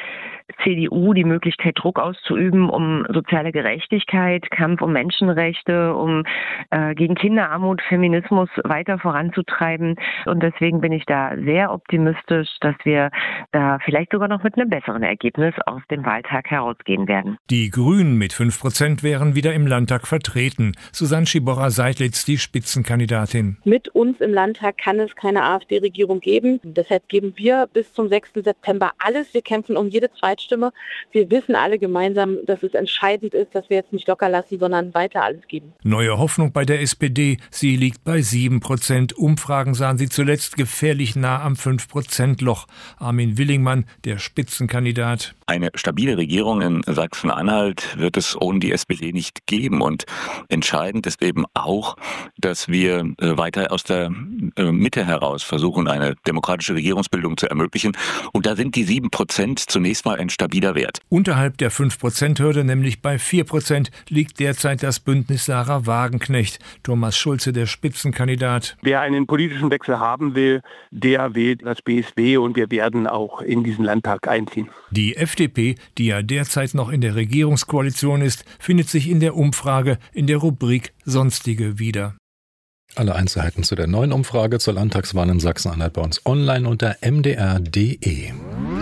CDU die Möglichkeit, Druck auszuüben, um soziale Gerechtigkeit, Kampf um Menschenrechte, um gegen Kinderarmut, Feminismus weiter voranzutreiben. Und deswegen bin ich da sehr optimistisch, dass wir da vielleicht sogar noch mit einem besseren Ergebnis aus dem Wahltag herausgehen werden. Die Grünen mit 5% wären wieder im Landtag vertreten. Susanne Schiborra-Seidlitz, die Spitzenkandidatin. Mit uns im Landtag kann es keine AfD-Regierung geben. Deshalb geben wir bis zum 6. September alles. Wir kämpfen um jede Zweitstimme. Wir wissen alle gemeinsam, dass es entscheidend ist, dass wir jetzt nicht locker lassen, sondern weiter alles geben. Neue Hoffnung bei der SPD. Sie liegt bei 7%. Umfragen sahen sie zuletzt gefährlich nah am 5%-Loch. Armin Willingmann, der Spitzenkandidat. Eine stabile Regierung in Sachsen-Anhalt wird es ohne die SPD nicht geben. Und entscheidend ist eben auch, dass wir weiter aus der Mitte heraus versuchen, eine demokratische Regierungsbildung zu ermöglichen. Und da sind die 7% zunächst mal ein stabiler Wert. Unterhalb der 5%-Hürde, nämlich bei 4%, liegt derzeit das Bündnis Sarah Wagenknecht. Thomas Schulze, der Spitzenkandidat. Wer einen politischen Wechsel haben will, der wählt das BSW und wir werden auch in diesen Landtag einziehen. Die FDP, die ja derzeit noch in der Regierungskoalition ist, findet sich in der Umfrage in der Rubrik Sonstige wieder. Alle Einzelheiten zu der neuen Umfrage zur Landtagswahl in Sachsen-Anhalt bei uns online unter mdr.de.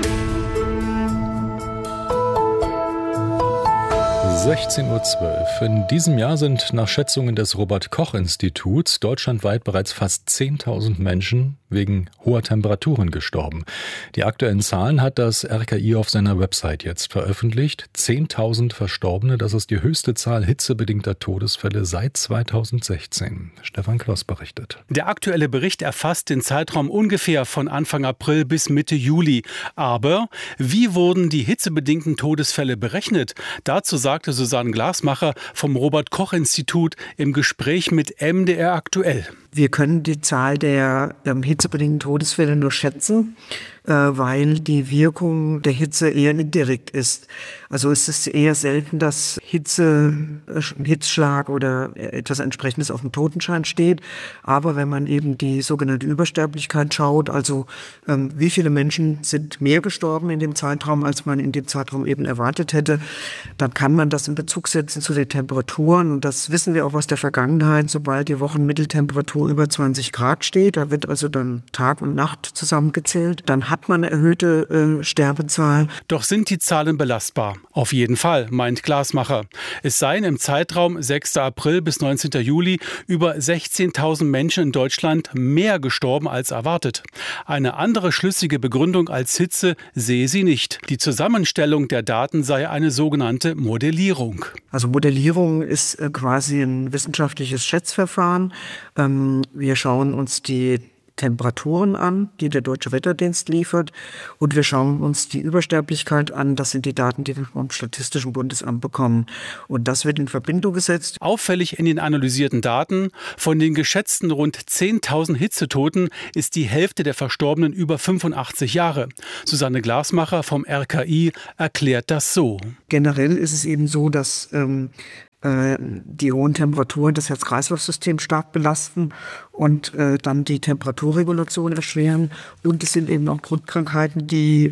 16:12 Uhr. In diesem Jahr sind nach Schätzungen des Robert-Koch-Instituts deutschlandweit bereits fast 10.000 Menschen wegen hoher Temperaturen gestorben. Die aktuellen Zahlen hat das RKI auf seiner Website jetzt veröffentlicht. 10.000 Verstorbene, das ist die höchste Zahl hitzebedingter Todesfälle seit 2016. Stefan Kloss berichtet. Der aktuelle Bericht erfasst den Zeitraum ungefähr von Anfang April bis Mitte Juli. Aber wie wurden die hitzebedingten Todesfälle berechnet? Dazu sagte Susanne Glasmacher vom Robert-Koch-Institut im Gespräch mit MDR aktuell. Wir können die Zahl der hitzebedingten Todesfälle nur schätzen, weil die Wirkung der Hitze eher indirekt ist. Also es ist eher selten, dass Hitzschlag oder etwas Entsprechendes auf dem Totenschein steht. Aber wenn man eben die sogenannte Übersterblichkeit schaut, also wie viele Menschen sind mehr gestorben in dem Zeitraum, als man in dem Zeitraum eben erwartet hätte, dann kann man das in Bezug setzen zu den Temperaturen. Und das wissen wir auch aus der Vergangenheit, sobald die Wochenmitteltemperatur über 20 Grad steht, da wird also dann Tag und Nacht zusammengezählt, dann hat man eine erhöhte Sterbezahl. Doch sind die Zahlen belastbar? Auf jeden Fall, meint Glasmacher. Es seien im Zeitraum 6. April bis 19. Juli über 16.000 Menschen in Deutschland mehr gestorben als erwartet. Eine andere schlüssige Begründung als Hitze sehe sie nicht. Die Zusammenstellung der Daten sei eine sogenannte Modellierung. Also Modellierung ist quasi ein wissenschaftliches Schätzverfahren. Wir schauen uns die Temperaturen an, die der Deutsche Wetterdienst liefert. Und wir schauen uns die Übersterblichkeit an. Das sind die Daten, die wir vom Statistischen Bundesamt bekommen. Und das wird in Verbindung gesetzt. Auffällig in den analysierten Daten: Von den geschätzten rund 10.000 Hitzetoten ist die Hälfte der Verstorbenen über 85 Jahre. Susanne Glasmacher vom RKI erklärt das so. Generell ist es eben so, dass die hohen Temperaturen das Herz-Kreislauf-System stark belasten und dann die Temperaturregulation erschweren. Und es sind eben auch Grundkrankheiten, die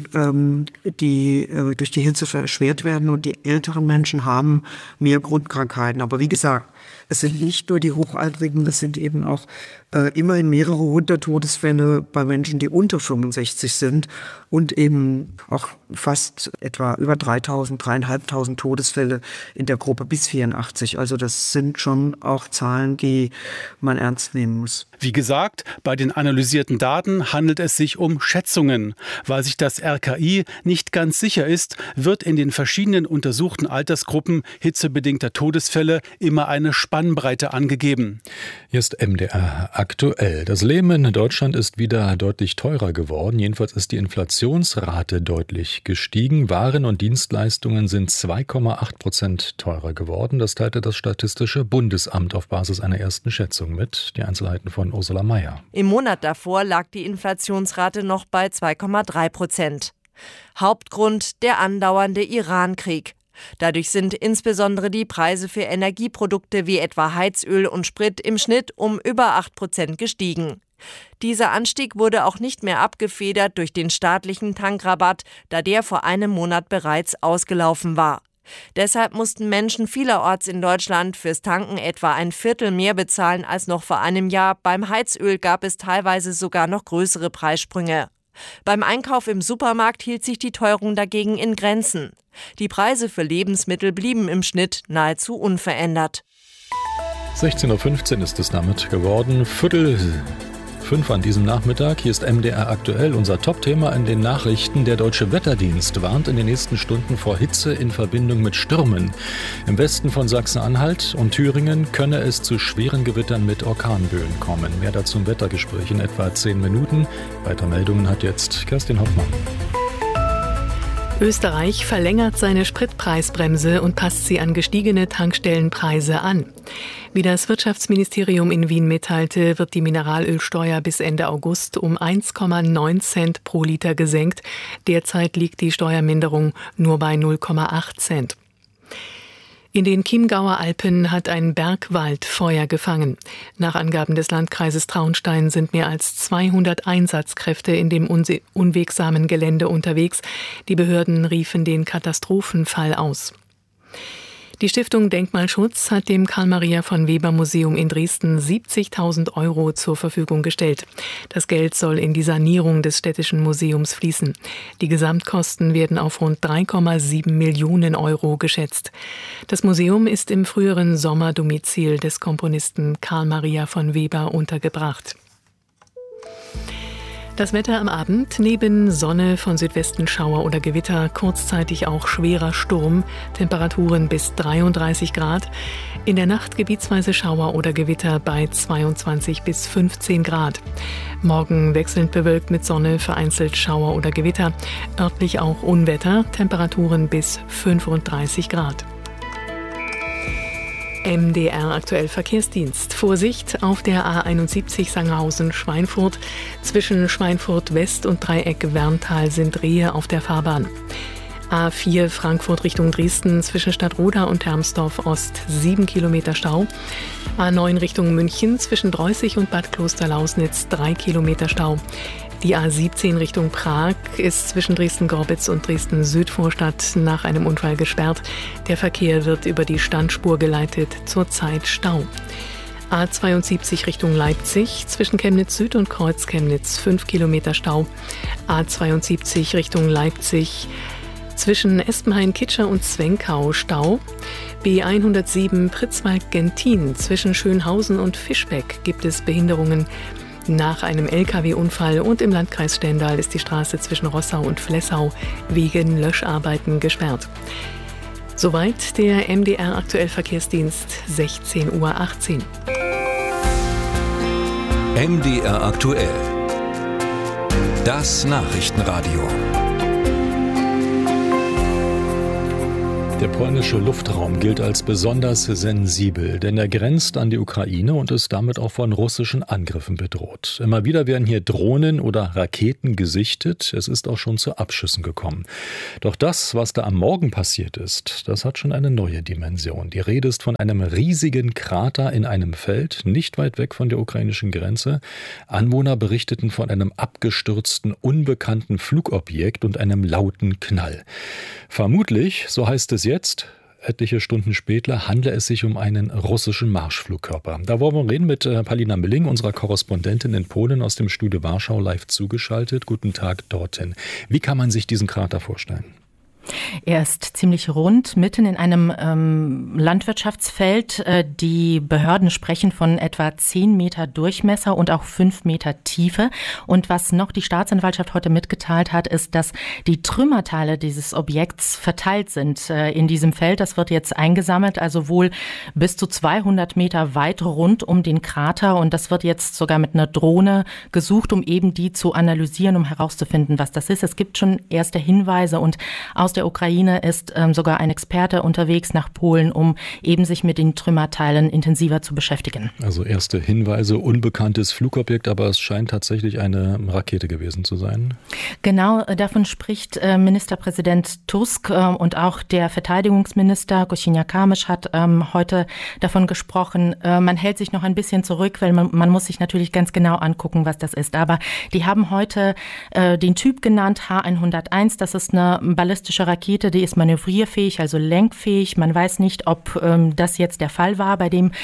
durch die Hitze erschwert werden. Und die älteren Menschen haben mehr Grundkrankheiten. Aber wie gesagt, es sind nicht nur die Hochaltrigen, es sind eben auch immerhin mehrere hundert Todesfälle bei Menschen, die unter 65 sind und eben auch fast etwa über 3.500 Todesfälle in der Gruppe bis 84. Also das sind schon auch Zahlen, die man ernst nehmen muss. Wie gesagt, bei den analysierten Daten handelt es sich um Schätzungen. Weil sich das RKI nicht ganz sicher ist, wird in den verschiedenen untersuchten Altersgruppen hitzebedingter Todesfälle immer eine Spannbreite angegeben. Hier ist MDR aktuell. Das Leben in Deutschland ist wieder deutlich teurer geworden. Jedenfalls ist die Inflationsrate deutlich gestiegen. Waren und Dienstleistungen sind 2,8% teurer geworden. Das teilte das Statistische Bundesamt auf Basis einer ersten Schätzung mit. Die Einzelheiten von Ursula Mayer. Im Monat davor lag die Inflationsrate noch bei 2,3%. Hauptgrund der andauernde Iran-Krieg. Dadurch sind insbesondere die Preise für Energieprodukte wie etwa Heizöl und Sprit im Schnitt um über 8% gestiegen. Dieser Anstieg wurde auch nicht mehr abgefedert durch den staatlichen Tankrabatt, da der vor einem Monat bereits ausgelaufen war. Deshalb mussten Menschen vielerorts in Deutschland fürs Tanken etwa ein Viertel mehr bezahlen als noch vor einem Jahr. Beim Heizöl gab es teilweise sogar noch größere Preissprünge. Beim Einkauf im Supermarkt hielt sich die Teuerung dagegen in Grenzen. Die Preise für Lebensmittel blieben im Schnitt nahezu unverändert. 16.15 Uhr ist es damit geworden. 4:45 an diesem Nachmittag. Hier ist MDR aktuell, unser Top-Thema in den Nachrichten. Der Deutsche Wetterdienst warnt in den nächsten Stunden vor Hitze in Verbindung mit Stürmen. Im Westen von Sachsen-Anhalt und Thüringen könne es zu schweren Gewittern mit Orkanböen kommen. Mehr dazu im Wettergespräch in etwa 10 Minuten. Weitere Meldungen hat jetzt Kerstin Hoffmann. Österreich verlängert seine Spritpreisbremse und passt sie an gestiegene Tankstellenpreise an. Wie das Wirtschaftsministerium in Wien mitteilte, wird die Mineralölsteuer bis Ende August um 1,9 Cent pro Liter gesenkt. Derzeit liegt die Steuerminderung nur bei 0,8 Cent. In den Chiemgauer Alpen hat ein Bergwald Feuer gefangen. Nach Angaben des Landkreises Traunstein sind mehr als 200 Einsatzkräfte in dem unwegsamen Gelände unterwegs. Die Behörden riefen den Katastrophenfall aus. Die Stiftung Denkmalschutz hat dem Karl-Maria-von-Weber-Museum in Dresden 70.000 € zur Verfügung gestellt. Das Geld soll in die Sanierung des städtischen Museums fließen. Die Gesamtkosten werden auf rund 3,7 Millionen € geschätzt. Das Museum ist im früheren Sommerdomizil des Komponisten Karl-Maria von Weber untergebracht. Das Wetter am Abend: neben Sonne, von Südwesten Schauer oder Gewitter, kurzzeitig auch schwerer Sturm, Temperaturen bis 33 Grad. In der Nacht gebietsweise Schauer oder Gewitter bei 22 bis 15 Grad. Morgen wechselnd bewölkt mit Sonne, vereinzelt Schauer oder Gewitter, örtlich auch Unwetter, Temperaturen bis 35 Grad. MDR aktuell Verkehrsdienst. Vorsicht auf der A71 Sangerhausen-Schweinfurt. Zwischen Schweinfurt West und Dreieck Werntal sind Rehe auf der Fahrbahn. A4 Frankfurt Richtung Dresden zwischen Stadtroda und Hermsdorf Ost 7 Kilometer Stau. A9 Richtung München zwischen Dreußig und Bad Klosterlausnitz 3 Kilometer Stau. Die A17 Richtung Prag ist zwischen Dresden-Gorbitz und Dresden-Südvorstadt nach einem Unfall gesperrt. Der Verkehr wird über die Standspur geleitet, zurzeit Stau. A72 Richtung Leipzig zwischen Chemnitz Süd und Kreuz Chemnitz 5 Kilometer Stau. A72 Richtung Leipzig zwischen Espenhain-Kitscher und Zwenkau Stau. B107 Pritzwalk-Gentin zwischen Schönhausen und Fischbeck gibt es Behinderungen nach einem Lkw-Unfall, und im Landkreis Stendal ist die Straße zwischen Rossau und Flessau wegen Löscharbeiten gesperrt. Soweit der MDR aktuell Verkehrsdienst, 16:18 Uhr. MDR aktuell. Das Nachrichtenradio. Der polnische Luftraum gilt als besonders sensibel, denn er grenzt an die Ukraine und ist damit auch von russischen Angriffen bedroht. Immer wieder werden hier Drohnen oder Raketen gesichtet. Es ist auch schon zu Abschüssen gekommen. Doch das, was da am Morgen passiert ist, das hat schon eine neue Dimension. Die Rede ist von einem riesigen Krater in einem Feld, nicht weit weg von der ukrainischen Grenze. Anwohner berichteten von einem abgestürzten, unbekannten Flugobjekt und einem lauten Knall. Vermutlich, so heißt es jetzt, etliche Stunden später, handle es sich um einen russischen Marschflugkörper. Da wollen wir reden mit Palina Milling, unserer Korrespondentin in Polen aus dem Studio Warschau, live zugeschaltet. Guten Tag dorthin. Wie kann man sich diesen Krater vorstellen? Er ist ziemlich rund, mitten in einem Landwirtschaftsfeld. Die Behörden sprechen von etwa 10 Meter Durchmesser und auch 5 Meter Tiefe. Und was noch die Staatsanwaltschaft heute mitgeteilt hat, ist, dass die Trümmerteile dieses Objekts verteilt sind in diesem Feld. Das wird jetzt eingesammelt, also wohl bis zu 200 Meter weit rund um den Krater. Und das wird jetzt sogar mit einer Drohne gesucht, um eben die zu analysieren, um herauszufinden, was das ist. Es gibt schon erste Hinweise und aus der Ukraine ist sogar ein Experte unterwegs nach Polen, um eben sich mit den Trümmerteilen intensiver zu beschäftigen. Also erste Hinweise, unbekanntes Flugobjekt, aber es scheint tatsächlich eine Rakete gewesen zu sein. Genau, davon spricht Ministerpräsident Tusk und auch der Verteidigungsminister Kosiniak-Kamysz hat heute davon gesprochen. Man hält sich noch ein bisschen zurück, weil man muss sich natürlich ganz genau angucken, was das ist. Aber die haben heute den Typ genannt, H101. Das ist eine ballistische Rakete, die ist manövrierfähig, also lenkfähig. Man weiß nicht, ob das jetzt der Fall war bei dem,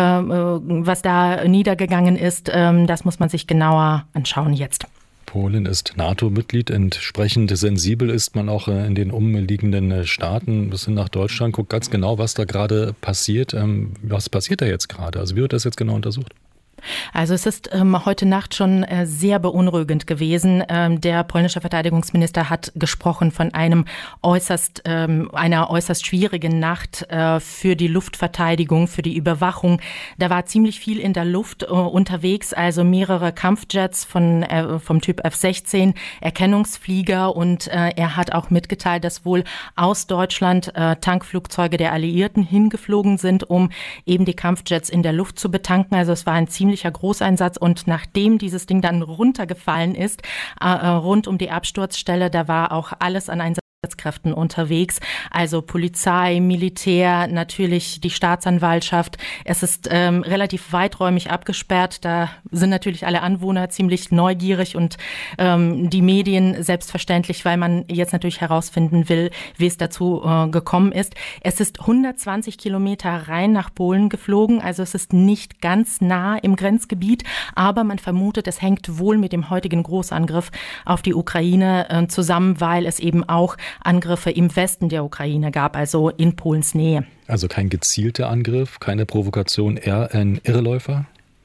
was da niedergegangen ist. Das muss man sich genauer anschauen jetzt. Polen ist NATO-Mitglied, entsprechend sensibel ist man auch in den umliegenden Staaten bis hin nach Deutschland. Guckt ganz genau, was da gerade passiert. Was passiert da jetzt gerade? Also wie wird das jetzt genau untersucht? Also es ist heute Nacht schon sehr beunruhigend gewesen. Der polnische Verteidigungsminister hat gesprochen von einer äußerst schwierigen Nacht für die Luftverteidigung, für die Überwachung. Da war ziemlich viel in der Luft unterwegs, also mehrere Kampfjets vom Typ F-16, Erkennungsflieger, und er hat auch mitgeteilt, dass wohl aus Deutschland Tankflugzeuge der Alliierten hingeflogen sind, um eben die Kampfjets in der Luft zu betanken. Also es war ein ziemlicher Großeinsatz, und nachdem dieses Ding dann runtergefallen ist, rund um die Absturzstelle, da war auch alles an Einsatzkräften unterwegs, also Polizei, Militär, natürlich die Staatsanwaltschaft. Es ist relativ weiträumig abgesperrt, da sind natürlich alle Anwohner ziemlich neugierig und die Medien selbstverständlich, weil man jetzt natürlich herausfinden will, wie es dazu gekommen ist. Es ist 120 Kilometer rein nach Polen geflogen, also es ist nicht ganz nah im Grenzgebiet, aber man vermutet, es hängt wohl mit dem heutigen Großangriff auf die Ukraine zusammen, weil es eben auch Angriffe im Westen der Ukraine gab, also in Polens Nähe. Also kein gezielter Angriff, keine Provokation, eher ein Irrläufer?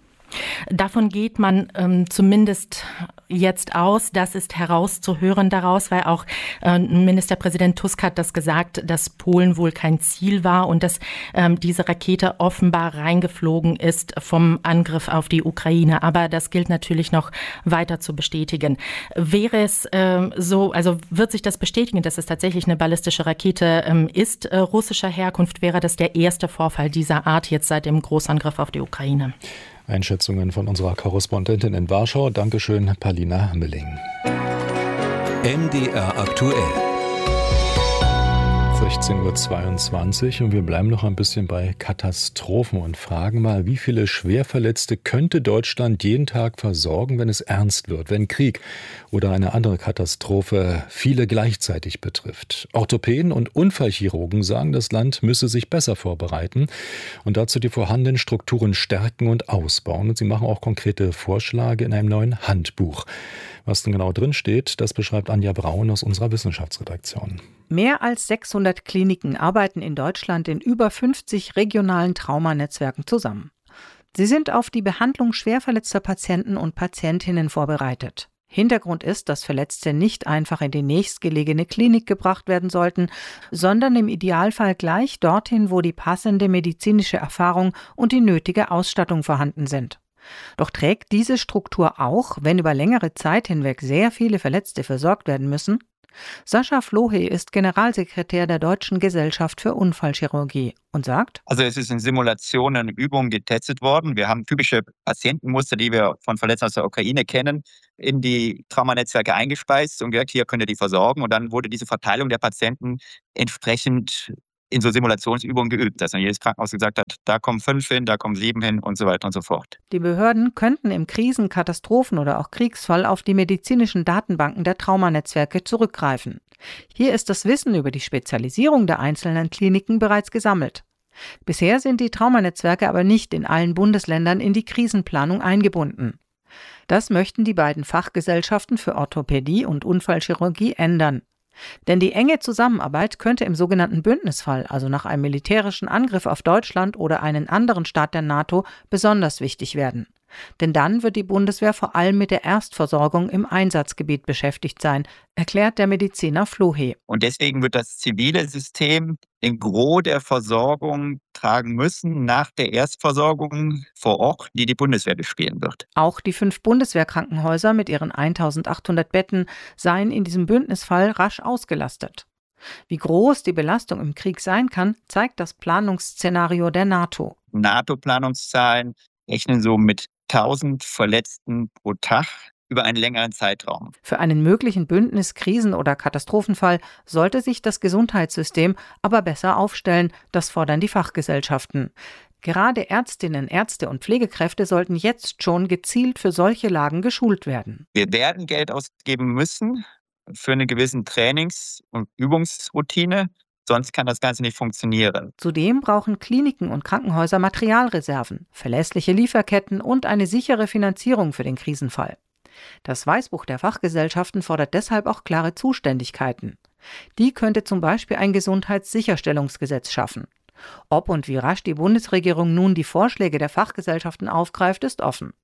Davon geht man zumindest jetzt aus. Das ist herauszuhören daraus, weil auch Ministerpräsident Tusk hat das gesagt, dass Polen wohl kein Ziel war und dass diese Rakete offenbar reingeflogen ist vom Angriff auf die Ukraine. Aber das gilt natürlich noch weiter zu bestätigen. Wäre es wird sich das bestätigen, dass es tatsächlich eine ballistische Rakete ist, russischer Herkunft, wäre das der erste Vorfall dieser Art jetzt seit dem Großangriff auf die Ukraine. Einschätzungen von unserer Korrespondentin in Warschau. Dankeschön, Palina Milling. MDR aktuell. 16:22 Uhr und wir bleiben noch ein bisschen bei Katastrophen und fragen mal, wie viele Schwerverletzte könnte Deutschland jeden Tag versorgen, wenn es ernst wird, wenn Krieg oder eine andere Katastrophe viele gleichzeitig betrifft. Orthopäden und Unfallchirurgen sagen, das Land müsse sich besser vorbereiten und dazu die vorhandenen Strukturen stärken und ausbauen. Und sie machen auch konkrete Vorschläge in einem neuen Handbuch. Was denn genau drin steht, das beschreibt Anja Braun aus unserer Wissenschaftsredaktion. Mehr als 600 Kliniken arbeiten in Deutschland in über 50 regionalen Traumanetzwerken zusammen. Sie sind auf die Behandlung schwerverletzter Patienten und Patientinnen vorbereitet. Hintergrund ist, dass Verletzte nicht einfach in die nächstgelegene Klinik gebracht werden sollten, sondern im Idealfall gleich dorthin, wo die passende medizinische Erfahrung und die nötige Ausstattung vorhanden sind. Doch trägt diese Struktur auch, wenn über längere Zeit hinweg sehr viele Verletzte versorgt werden müssen? Sascha Flohe ist Generalsekretär der Deutschen Gesellschaft für Unfallchirurgie und sagt: Also es ist in Simulationen und Übungen getestet worden. Wir haben typische Patientenmuster, die wir von Verletzten aus der Ukraine kennen, in die Traumanetzwerke eingespeist und gesagt, hier könnt ihr die versorgen. Und dann wurde diese Verteilung der Patienten entsprechend in so Simulationsübungen geübt, dass dann jedes Krankenhaus gesagt hat, da kommen 5 hin, da kommen 7 hin und so weiter und so fort. Die Behörden könnten im Krisen-, Katastrophen- oder auch Kriegsfall auf die medizinischen Datenbanken der Traumanetzwerke zurückgreifen. Hier ist das Wissen über die Spezialisierung der einzelnen Kliniken bereits gesammelt. Bisher sind die Traumanetzwerke aber nicht in allen Bundesländern in die Krisenplanung eingebunden. Das möchten die beiden Fachgesellschaften für Orthopädie und Unfallchirurgie ändern. Denn die enge Zusammenarbeit könnte im sogenannten Bündnisfall, also nach einem militärischen Angriff auf Deutschland oder einen anderen Staat der NATO, besonders wichtig werden. Denn dann wird die Bundeswehr vor allem mit der Erstversorgung im Einsatzgebiet beschäftigt sein, erklärt der Mediziner Flohe. Und deswegen wird das zivile System den Gros der Versorgung tragen müssen nach der Erstversorgung vor Ort, die die Bundeswehr bespielen wird. Auch die 5 Bundeswehrkrankenhäuser mit ihren 1800 Betten seien in diesem Bündnisfall rasch ausgelastet. Wie groß die Belastung im Krieg sein kann, zeigt das Planungsszenario der NATO. NATO-Planungszahlen rechnen so mit 1000 Verletzten pro Tag über einen längeren Zeitraum. Für einen möglichen Bündnis-, Krisen- oder Katastrophenfall sollte sich das Gesundheitssystem aber besser aufstellen, das fordern die Fachgesellschaften. Gerade Ärztinnen, Ärzte und Pflegekräfte sollten jetzt schon gezielt für solche Lagen geschult werden. Wir werden Geld ausgeben müssen für eine gewisse Trainings- und Übungsroutine. Sonst kann das Ganze nicht funktionieren. Zudem brauchen Kliniken und Krankenhäuser Materialreserven, verlässliche Lieferketten und eine sichere Finanzierung für den Krisenfall. Das Weißbuch der Fachgesellschaften fordert deshalb auch klare Zuständigkeiten. Die könnte zum Beispiel ein Gesundheitssicherstellungsgesetz schaffen. Ob und wie rasch die Bundesregierung nun die Vorschläge der Fachgesellschaften aufgreift, ist offen.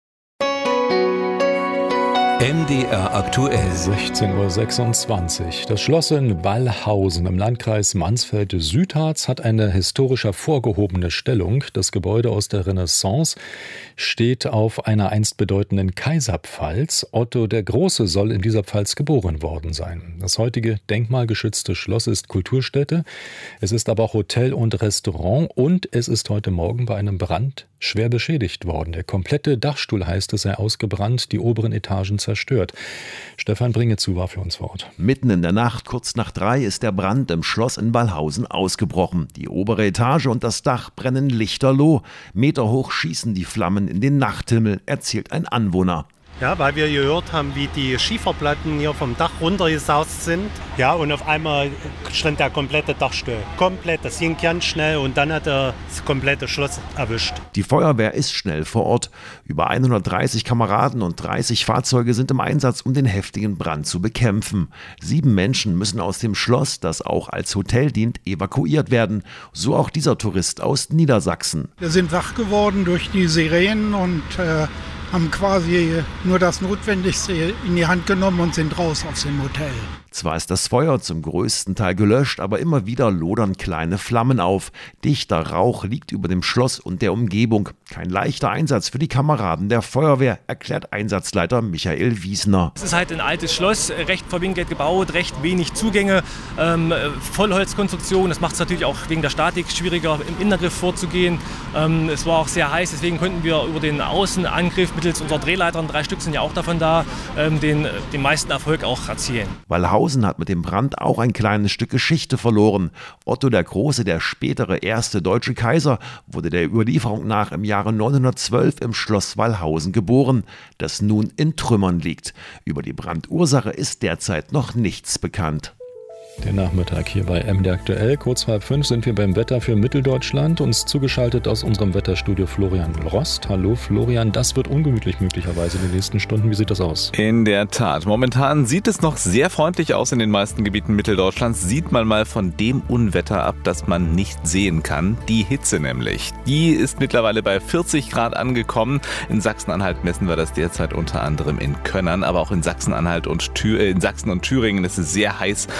MDR aktuell. 16:26 Uhr. Das Schloss in Wallhausen im Landkreis Mansfeld-Südharz hat eine historisch hervorgehobene Stellung. Das Gebäude aus der Renaissance steht auf einer einst bedeutenden Kaiserpfalz. Otto der Große soll in dieser Pfalz geboren worden sein. Das heutige denkmalgeschützte Schloss ist Kulturstätte. Es ist aber auch Hotel und Restaurant und es ist heute Morgen bei einem Brand schwer beschädigt worden. Der komplette Dachstuhl, heißt es, sei ausgebrannt, die oberen Etagen zerstört. Stefan Bringezu war für uns vor Ort. Mitten in der Nacht, kurz nach 3, ist der Brand im Schloss in Wallhausen ausgebrochen. Die obere Etage und das Dach brennen lichterloh. Meterhoch schießen die Flammen in den Nachthimmel, erzählt ein Anwohner. Ja, weil wir gehört haben, wie die Schieferplatten hier vom Dach runtergesaust sind. Ja, und auf einmal stand der komplette Dach still. Komplett, das ging ganz schnell und dann hat er das komplette Schloss erwischt. Die Feuerwehr ist schnell vor Ort. Über 130 Kameraden und 30 Fahrzeuge sind im Einsatz, um den heftigen Brand zu bekämpfen. 7 Menschen müssen aus dem Schloss, das auch als Hotel dient, evakuiert werden. So auch dieser Tourist aus Niedersachsen. Wir sind wach geworden durch die Sirenen und haben quasi nur das Notwendigste in die Hand genommen und sind raus aus dem Hotel. Zwar ist das Feuer zum größten Teil gelöscht, aber immer wieder lodern kleine Flammen auf. Dichter Rauch liegt über dem Schloss und der Umgebung. Kein leichter Einsatz für die Kameraden der Feuerwehr, erklärt Einsatzleiter Michael Wiesner. Es ist halt ein altes Schloss, recht verwinkelt gebaut, recht wenig Zugänge, Vollholzkonstruktion. Das macht es natürlich auch wegen der Statik schwieriger, im Innengriff vorzugehen. Es war auch sehr heiß, deswegen konnten wir über den Außenangriff mittels unserer Drehleitern, 3 Stück sind ja auch davon da, den meisten Erfolg auch erzielen. Wallhausen hat mit dem Brand auch ein kleines Stück Geschichte verloren. Otto der Große, der spätere erste deutsche Kaiser, wurde der Überlieferung nach im Jahre 912 im Schloss Wallhausen geboren, das nun in Trümmern liegt. Über die Brandursache ist derzeit noch nichts bekannt. Der Nachmittag hier bei MDR aktuell. Kurz vor 5 sind wir beim Wetter für Mitteldeutschland. Uns zugeschaltet aus unserem Wetterstudio Florian Rost. Hallo Florian, das wird ungemütlich möglicherweise in den nächsten Stunden. Wie sieht das aus? In der Tat. Momentan sieht es noch sehr freundlich aus in den meisten Gebieten Mitteldeutschlands. Sieht man mal von dem Unwetter ab, das man nicht sehen kann. Die Hitze nämlich. Die ist mittlerweile bei 40 Grad angekommen. In Sachsen-Anhalt messen wir das derzeit unter anderem in Könnern, aber auch in Sachsen-Anhalt und Sachsen und Thüringen ist es sehr heiß mit Temperaturen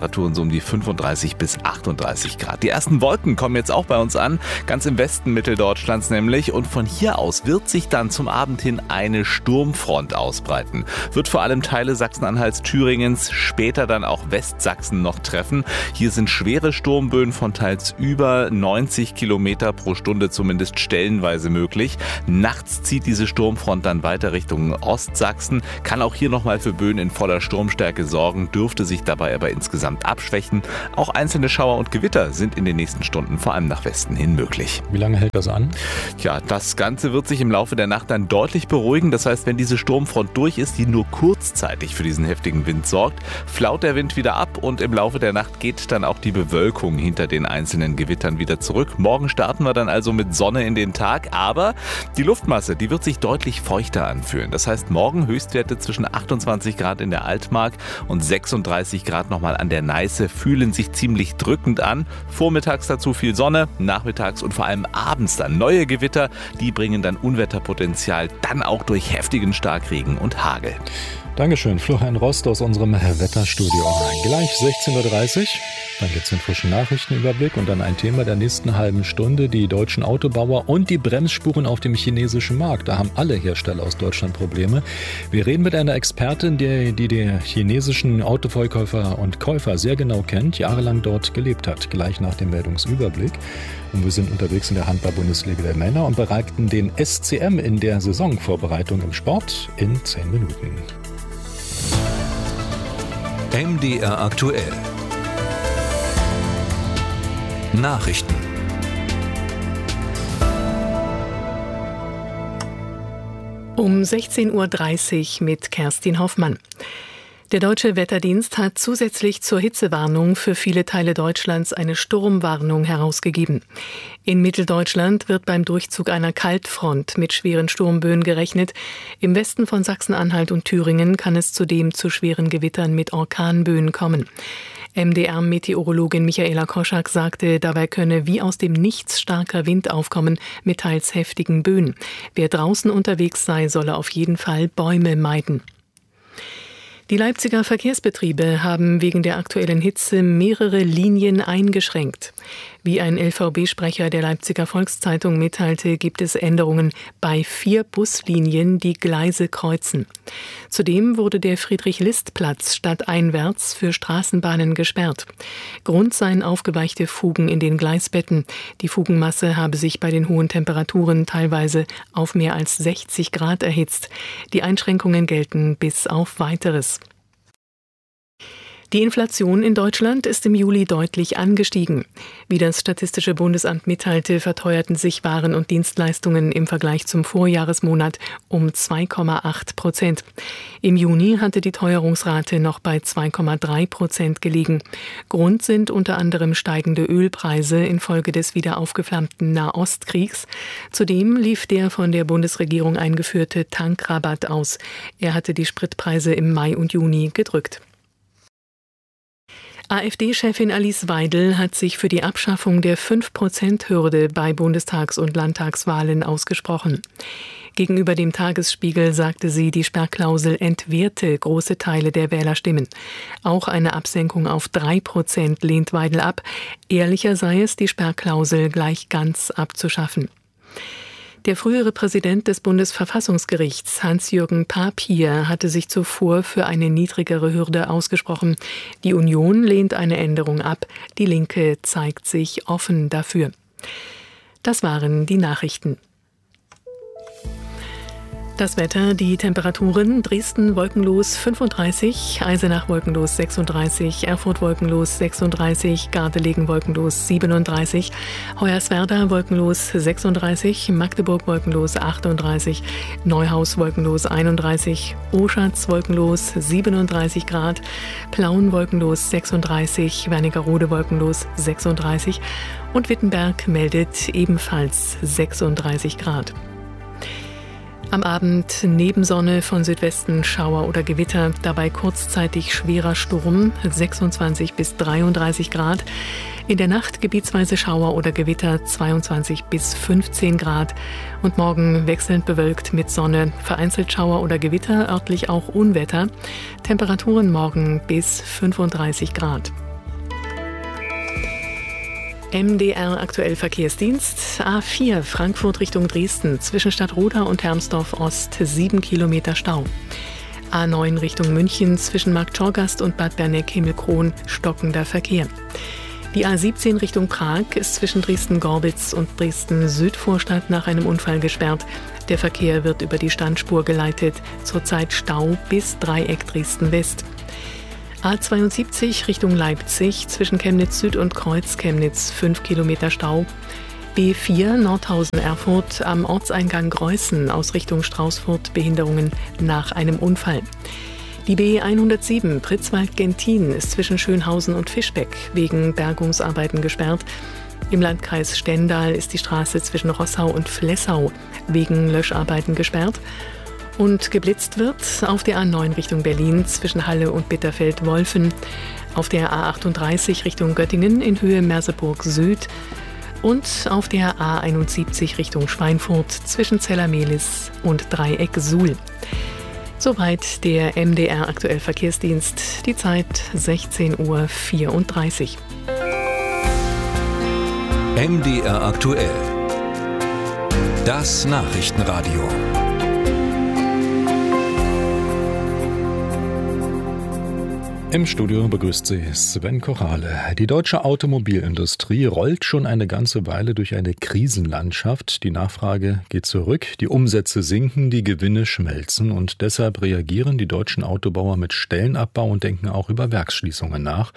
Temperaturen so um die 35 bis 38 Grad. Die ersten Wolken kommen jetzt auch bei uns an, ganz im Westen Mitteldeutschlands nämlich. Und von hier aus wird sich dann zum Abend hin eine Sturmfront ausbreiten. Wird vor allem Teile Sachsen-Anhalts, Thüringens, später dann auch Westsachsen noch treffen. Hier sind schwere Sturmböen von teils über 90 Kilometer pro Stunde zumindest stellenweise möglich. Nachts zieht diese Sturmfront dann weiter Richtung Ostsachsen, kann auch hier nochmal für Böen in voller Sturmstärke sorgen, dürfte sich dabei aber insgesamt abschwächen. Auch einzelne Schauer und Gewitter sind in den nächsten Stunden vor allem nach Westen hin möglich. Wie lange hält das an? Ja, das Ganze wird sich im Laufe der Nacht dann deutlich beruhigen. Das heißt, wenn diese Sturmfront durch ist, die nur kurzzeitig für diesen heftigen Wind sorgt, flaut der Wind wieder ab und im Laufe der Nacht geht dann auch die Bewölkung hinter den einzelnen Gewittern wieder zurück. Morgen starten wir dann also mit Sonne in den Tag, aber die Luftmasse, die wird sich deutlich feuchter anfühlen. Das heißt, morgen Höchstwerte zwischen 28 Grad in der Altmark und 36 Grad nochmal an der Neiße, fühlen sich ziemlich drückend an. Vormittags dazu viel Sonne, nachmittags und vor allem abends dann neue Gewitter. Die bringen dann Unwetterpotenzial, dann auch durch heftigen Starkregen und Hagel. Dankeschön, Florian Rost aus unserem Wetterstudio. Gleich 16.30 Uhr, dann gibt es den frischen Nachrichtenüberblick und dann ein Thema der nächsten halben Stunde, die deutschen Autobauer und die Bremsspuren auf dem chinesischen Markt. Da haben alle Hersteller aus Deutschland Probleme. Wir reden mit einer Expertin, die chinesischen Autoverkäufer und Käufer sehr genau kennt, jahrelang dort gelebt hat, gleich nach dem Meldungsüberblick. Und wir sind unterwegs in der Handball-Bundesliga der Männer und bereiten den SCM in der Saisonvorbereitung im Sport in 10 Minuten. MDR aktuell. Nachrichten. Um 16.30 Uhr mit Kerstin Hoffmann. Der Deutsche Wetterdienst hat zusätzlich zur Hitzewarnung für viele Teile Deutschlands eine Sturmwarnung herausgegeben. In Mitteldeutschland wird beim Durchzug einer Kaltfront mit schweren Sturmböen gerechnet. Im Westen von Sachsen-Anhalt und Thüringen kann es zudem zu schweren Gewittern mit Orkanböen kommen. MDR-Meteorologin Michaela Koschak sagte, dabei könne wie aus dem Nichts starker Wind aufkommen mit teils heftigen Böen. Wer draußen unterwegs sei, solle auf jeden Fall Bäume meiden. Die Leipziger Verkehrsbetriebe haben wegen der aktuellen Hitze mehrere Linien eingeschränkt. Wie ein LVB-Sprecher der Leipziger Volkszeitung mitteilte, gibt es Änderungen bei 4 Buslinien, die Gleise kreuzen. Zudem wurde der Friedrich-List-Platz stadteinwärts für Straßenbahnen gesperrt. Grund seien aufgeweichte Fugen in den Gleisbetten. Die Fugenmasse habe sich bei den hohen Temperaturen teilweise auf mehr als 60 Grad erhitzt. Die Einschränkungen gelten bis auf Weiteres. Die Inflation in Deutschland ist im Juli deutlich angestiegen. Wie das Statistische Bundesamt mitteilte, verteuerten sich Waren und Dienstleistungen im Vergleich zum Vorjahresmonat um 2,8%. Im Juni hatte die Teuerungsrate noch bei 2,3% gelegen. Grund sind unter anderem steigende Ölpreise infolge des wieder aufgeflammten Nahostkriegs. Zudem lief der von der Bundesregierung eingeführte Tankrabatt aus. Er hatte die Spritpreise im Mai und Juni gedrückt. AfD-Chefin Alice Weidel hat sich für die Abschaffung der 5%-Hürde bei Bundestags- und Landtagswahlen ausgesprochen. Gegenüber dem Tagesspiegel sagte sie, die Sperrklausel entwerte große Teile der Wählerstimmen. Auch eine Absenkung auf 3% lehnt Weidel ab. Ehrlicher sei es, die Sperrklausel gleich ganz abzuschaffen. Der frühere Präsident des Bundesverfassungsgerichts, Hans-Jürgen Papier, hatte sich zuvor für eine niedrigere Hürde ausgesprochen. Die Union lehnt eine Änderung ab. Die Linke zeigt sich offen dafür. Das waren die Nachrichten. Das Wetter, die Temperaturen: Dresden wolkenlos 35, Eisenach wolkenlos 36, Erfurt wolkenlos 36, Gardelegen wolkenlos 37, Hoyerswerda wolkenlos 36, Magdeburg wolkenlos 38, Neuhaus wolkenlos 31, Oschatz wolkenlos 37 Grad, Plauen wolkenlos 36, Wernigerode wolkenlos 36 und Wittenberg meldet ebenfalls 36 Grad. Am Abend Nebensonne, von Südwesten Schauer oder Gewitter, dabei kurzzeitig schwerer Sturm, 26 bis 33 Grad. In der Nacht gebietsweise Schauer oder Gewitter, 22 bis 15 Grad. Und morgen wechselnd bewölkt mit Sonne, vereinzelt Schauer oder Gewitter, örtlich auch Unwetter. Temperaturen morgen bis 35 Grad. MDR aktuell Verkehrsdienst. A4 Frankfurt Richtung Dresden zwischen Stadtroda und Hermsdorf Ost 7 Kilometer Stau. A9 Richtung München zwischen Marktschorgast und Bad Berneck-Himmelkron stockender Verkehr. Die A17 Richtung Prag ist zwischen Dresden-Gorbitz und Dresden-Südvorstadt nach einem Unfall gesperrt. Der Verkehr wird über die Standspur geleitet. Zurzeit Stau bis Dreieck Dresden-West. A72 Richtung Leipzig zwischen Chemnitz Süd und Kreuz Chemnitz 5 Kilometer Stau. B4 Nordhausen-Erfurt am Ortseingang Greußen aus Richtung Straußfurt Behinderungen nach einem Unfall. Die B107 Pritzwalk-Gentin ist zwischen Schönhausen und Fischbeck wegen Bergungsarbeiten gesperrt. Im Landkreis Stendal ist die Straße zwischen Rossau und Flessau wegen Löscharbeiten gesperrt. Und geblitzt wird auf der A9 Richtung Berlin zwischen Halle und Bitterfeld-Wolfen, auf der A38 Richtung Göttingen in Höhe Merseburg Süd und auf der A71 Richtung Schweinfurt zwischen Zellermehlis und Dreieck Suhl. Soweit der MDR aktuell Verkehrsdienst, die Zeit 16:34 Uhr. MDR aktuell. Das Nachrichtenradio. Im Studio begrüßt Sie Sven Kochale. Die deutsche Automobilindustrie rollt schon eine ganze Weile durch eine Krisenlandschaft. Die Nachfrage geht zurück, die Umsätze sinken, die Gewinne schmelzen. Und deshalb reagieren die deutschen Autobauer mit Stellenabbau und denken auch über Werksschließungen nach.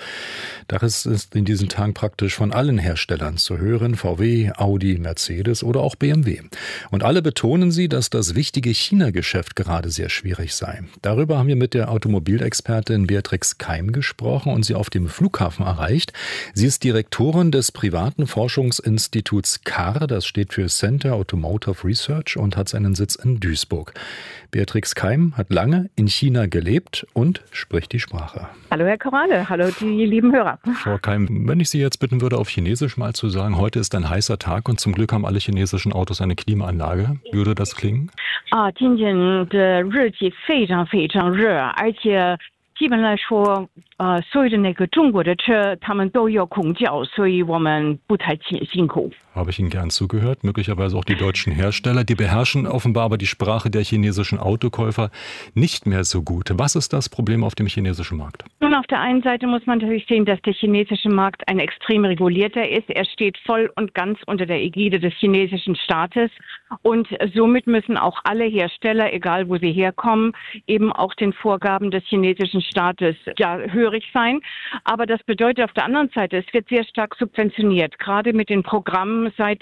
Das ist in diesen Tagen praktisch von allen Herstellern zu hören. VW, Audi, Mercedes oder auch BMW. Und alle betonen sie, dass das wichtige China-Geschäft gerade sehr schwierig sei. Darüber haben wir mit der Automobilexpertin Beatrix Keim gesprochen und sie auf dem Flughafen erreicht. Sie ist Direktorin des privaten Forschungsinstituts CAR, das steht für Center Automotive Research und hat seinen Sitz in Duisburg. Beatrix Keim hat lange in China gelebt und spricht die Sprache. Hallo Herr Kochale, hallo die lieben Hörer. Frau Keim, wenn ich Sie jetzt bitten würde, auf Chinesisch mal zu sagen, heute ist ein heißer Tag und zum Glück haben alle chinesischen Autos eine Klimaanlage. Würde das klingen? 今天的日气非常非常热，而且基本来说，所有的那个中国的车，他们都有空调，所以我们不太辛苦。 Habe ich Ihnen gern zugehört. Möglicherweise auch die deutschen Hersteller. Die beherrschen offenbar aber die Sprache der chinesischen Autokäufer nicht mehr so gut. Was ist das Problem auf dem chinesischen Markt? Nun, auf der einen Seite muss man natürlich sehen, dass der chinesische Markt ein extrem regulierter ist. Er steht voll und ganz unter der Ägide des chinesischen Staates. Und somit müssen auch alle Hersteller, egal wo sie herkommen, eben auch den Vorgaben des chinesischen Staates hörig sein. Aber das bedeutet auf der anderen Seite, es wird sehr stark subventioniert. Gerade mit den Programmen seit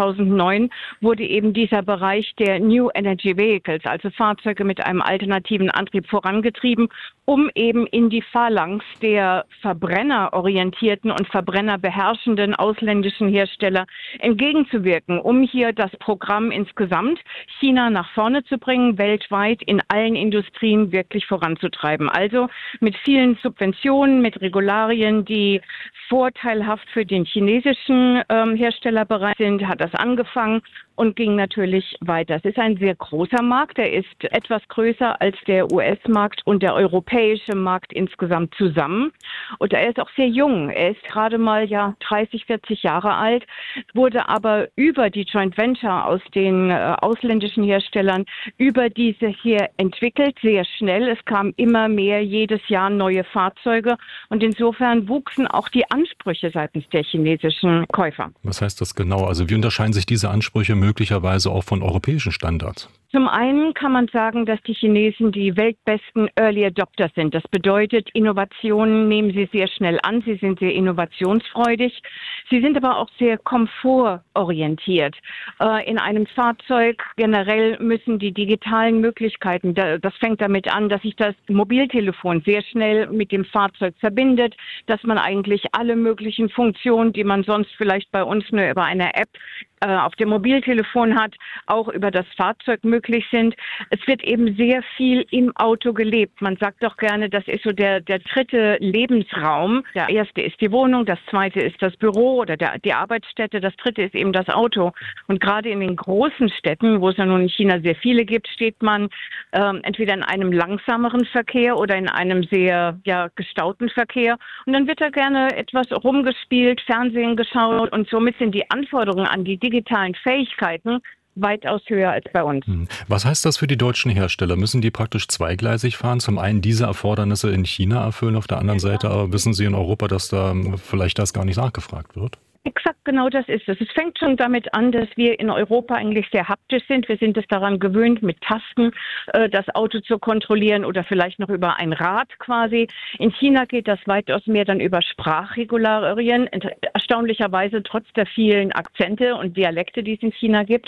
2009 wurde eben dieser Bereich der New Energy Vehicles, also Fahrzeuge mit einem alternativen Antrieb, vorangetrieben, um eben in die Phalanx der verbrennerorientierten und verbrennerbeherrschenden ausländischen Hersteller entgegenzuwirken, um hier das Programm insgesamt China nach vorne zu bringen, weltweit in allen Industrien wirklich voranzutreiben. Also mit vielen Subventionen, mit Regularien, die vorteilhaft für den chinesischen Herstellerbereich sind, hat das angefangen und ging natürlich weiter. Es ist ein sehr großer Markt, er ist etwas größer als der US-Markt und der europäische Markt insgesamt zusammen. Und er ist auch sehr jung, er ist gerade mal 30, 40 Jahre alt, wurde aber über die Joint Venture aus den ausländischen Herstellern, über diese hier entwickelt, sehr schnell. Es kamen immer mehr jedes Jahr neue Fahrzeuge und insofern wuchsen auch die Ansprüche seitens der chinesischen Käufer. Was heißt das genau? Also wie unterscheiden sich diese Ansprüche möglicherweise auch von europäischen Standards? Zum einen kann man sagen, dass die Chinesen die weltbesten Early Adopter sind. Das bedeutet, Innovationen nehmen sie sehr schnell an. Sie sind sehr innovationsfreudig. Sie sind aber auch sehr komfortorientiert. In einem Fahrzeug generell müssen die digitalen Möglichkeiten, das fängt damit an, dass sich das Mobiltelefon sehr schnell mit dem Fahrzeug verbindet, dass man eigentlich alle möglichen Funktionen, die man sonst vielleicht bei uns nur über eine App auf dem Mobiltelefon hat, auch über das Fahrzeug möglich möglich sind. Es wird eben sehr viel im Auto gelebt. Man sagt doch gerne, das ist so der dritte Lebensraum. Der erste ist die Wohnung, das zweite ist das Büro oder die Arbeitsstätte, das dritte ist eben das Auto. Und gerade in den großen Städten, wo es ja nun in China sehr viele gibt, steht man entweder in einem langsameren Verkehr oder in einem sehr gestauten Verkehr. Und dann wird da gerne etwas rumgespielt, Fernsehen geschaut und somit sind die Anforderungen an die digitalen Fähigkeiten weitaus höher als bei uns. Was heißt das für die deutschen Hersteller? Müssen die praktisch zweigleisig fahren? Zum einen diese Erfordernisse in China erfüllen, auf der anderen Seite aber wissen Sie in Europa, dass da vielleicht das gar nicht nachgefragt wird? Exakt, genau das ist es. Es fängt schon damit an, dass wir in Europa eigentlich sehr haptisch sind. Wir sind es daran gewöhnt, mit Tasten das Auto zu kontrollieren oder vielleicht noch über ein Rad quasi. In China geht das weitaus mehr dann über Sprachregularien. Erstaunlicherweise trotz der vielen Akzente und Dialekte, die es in China gibt.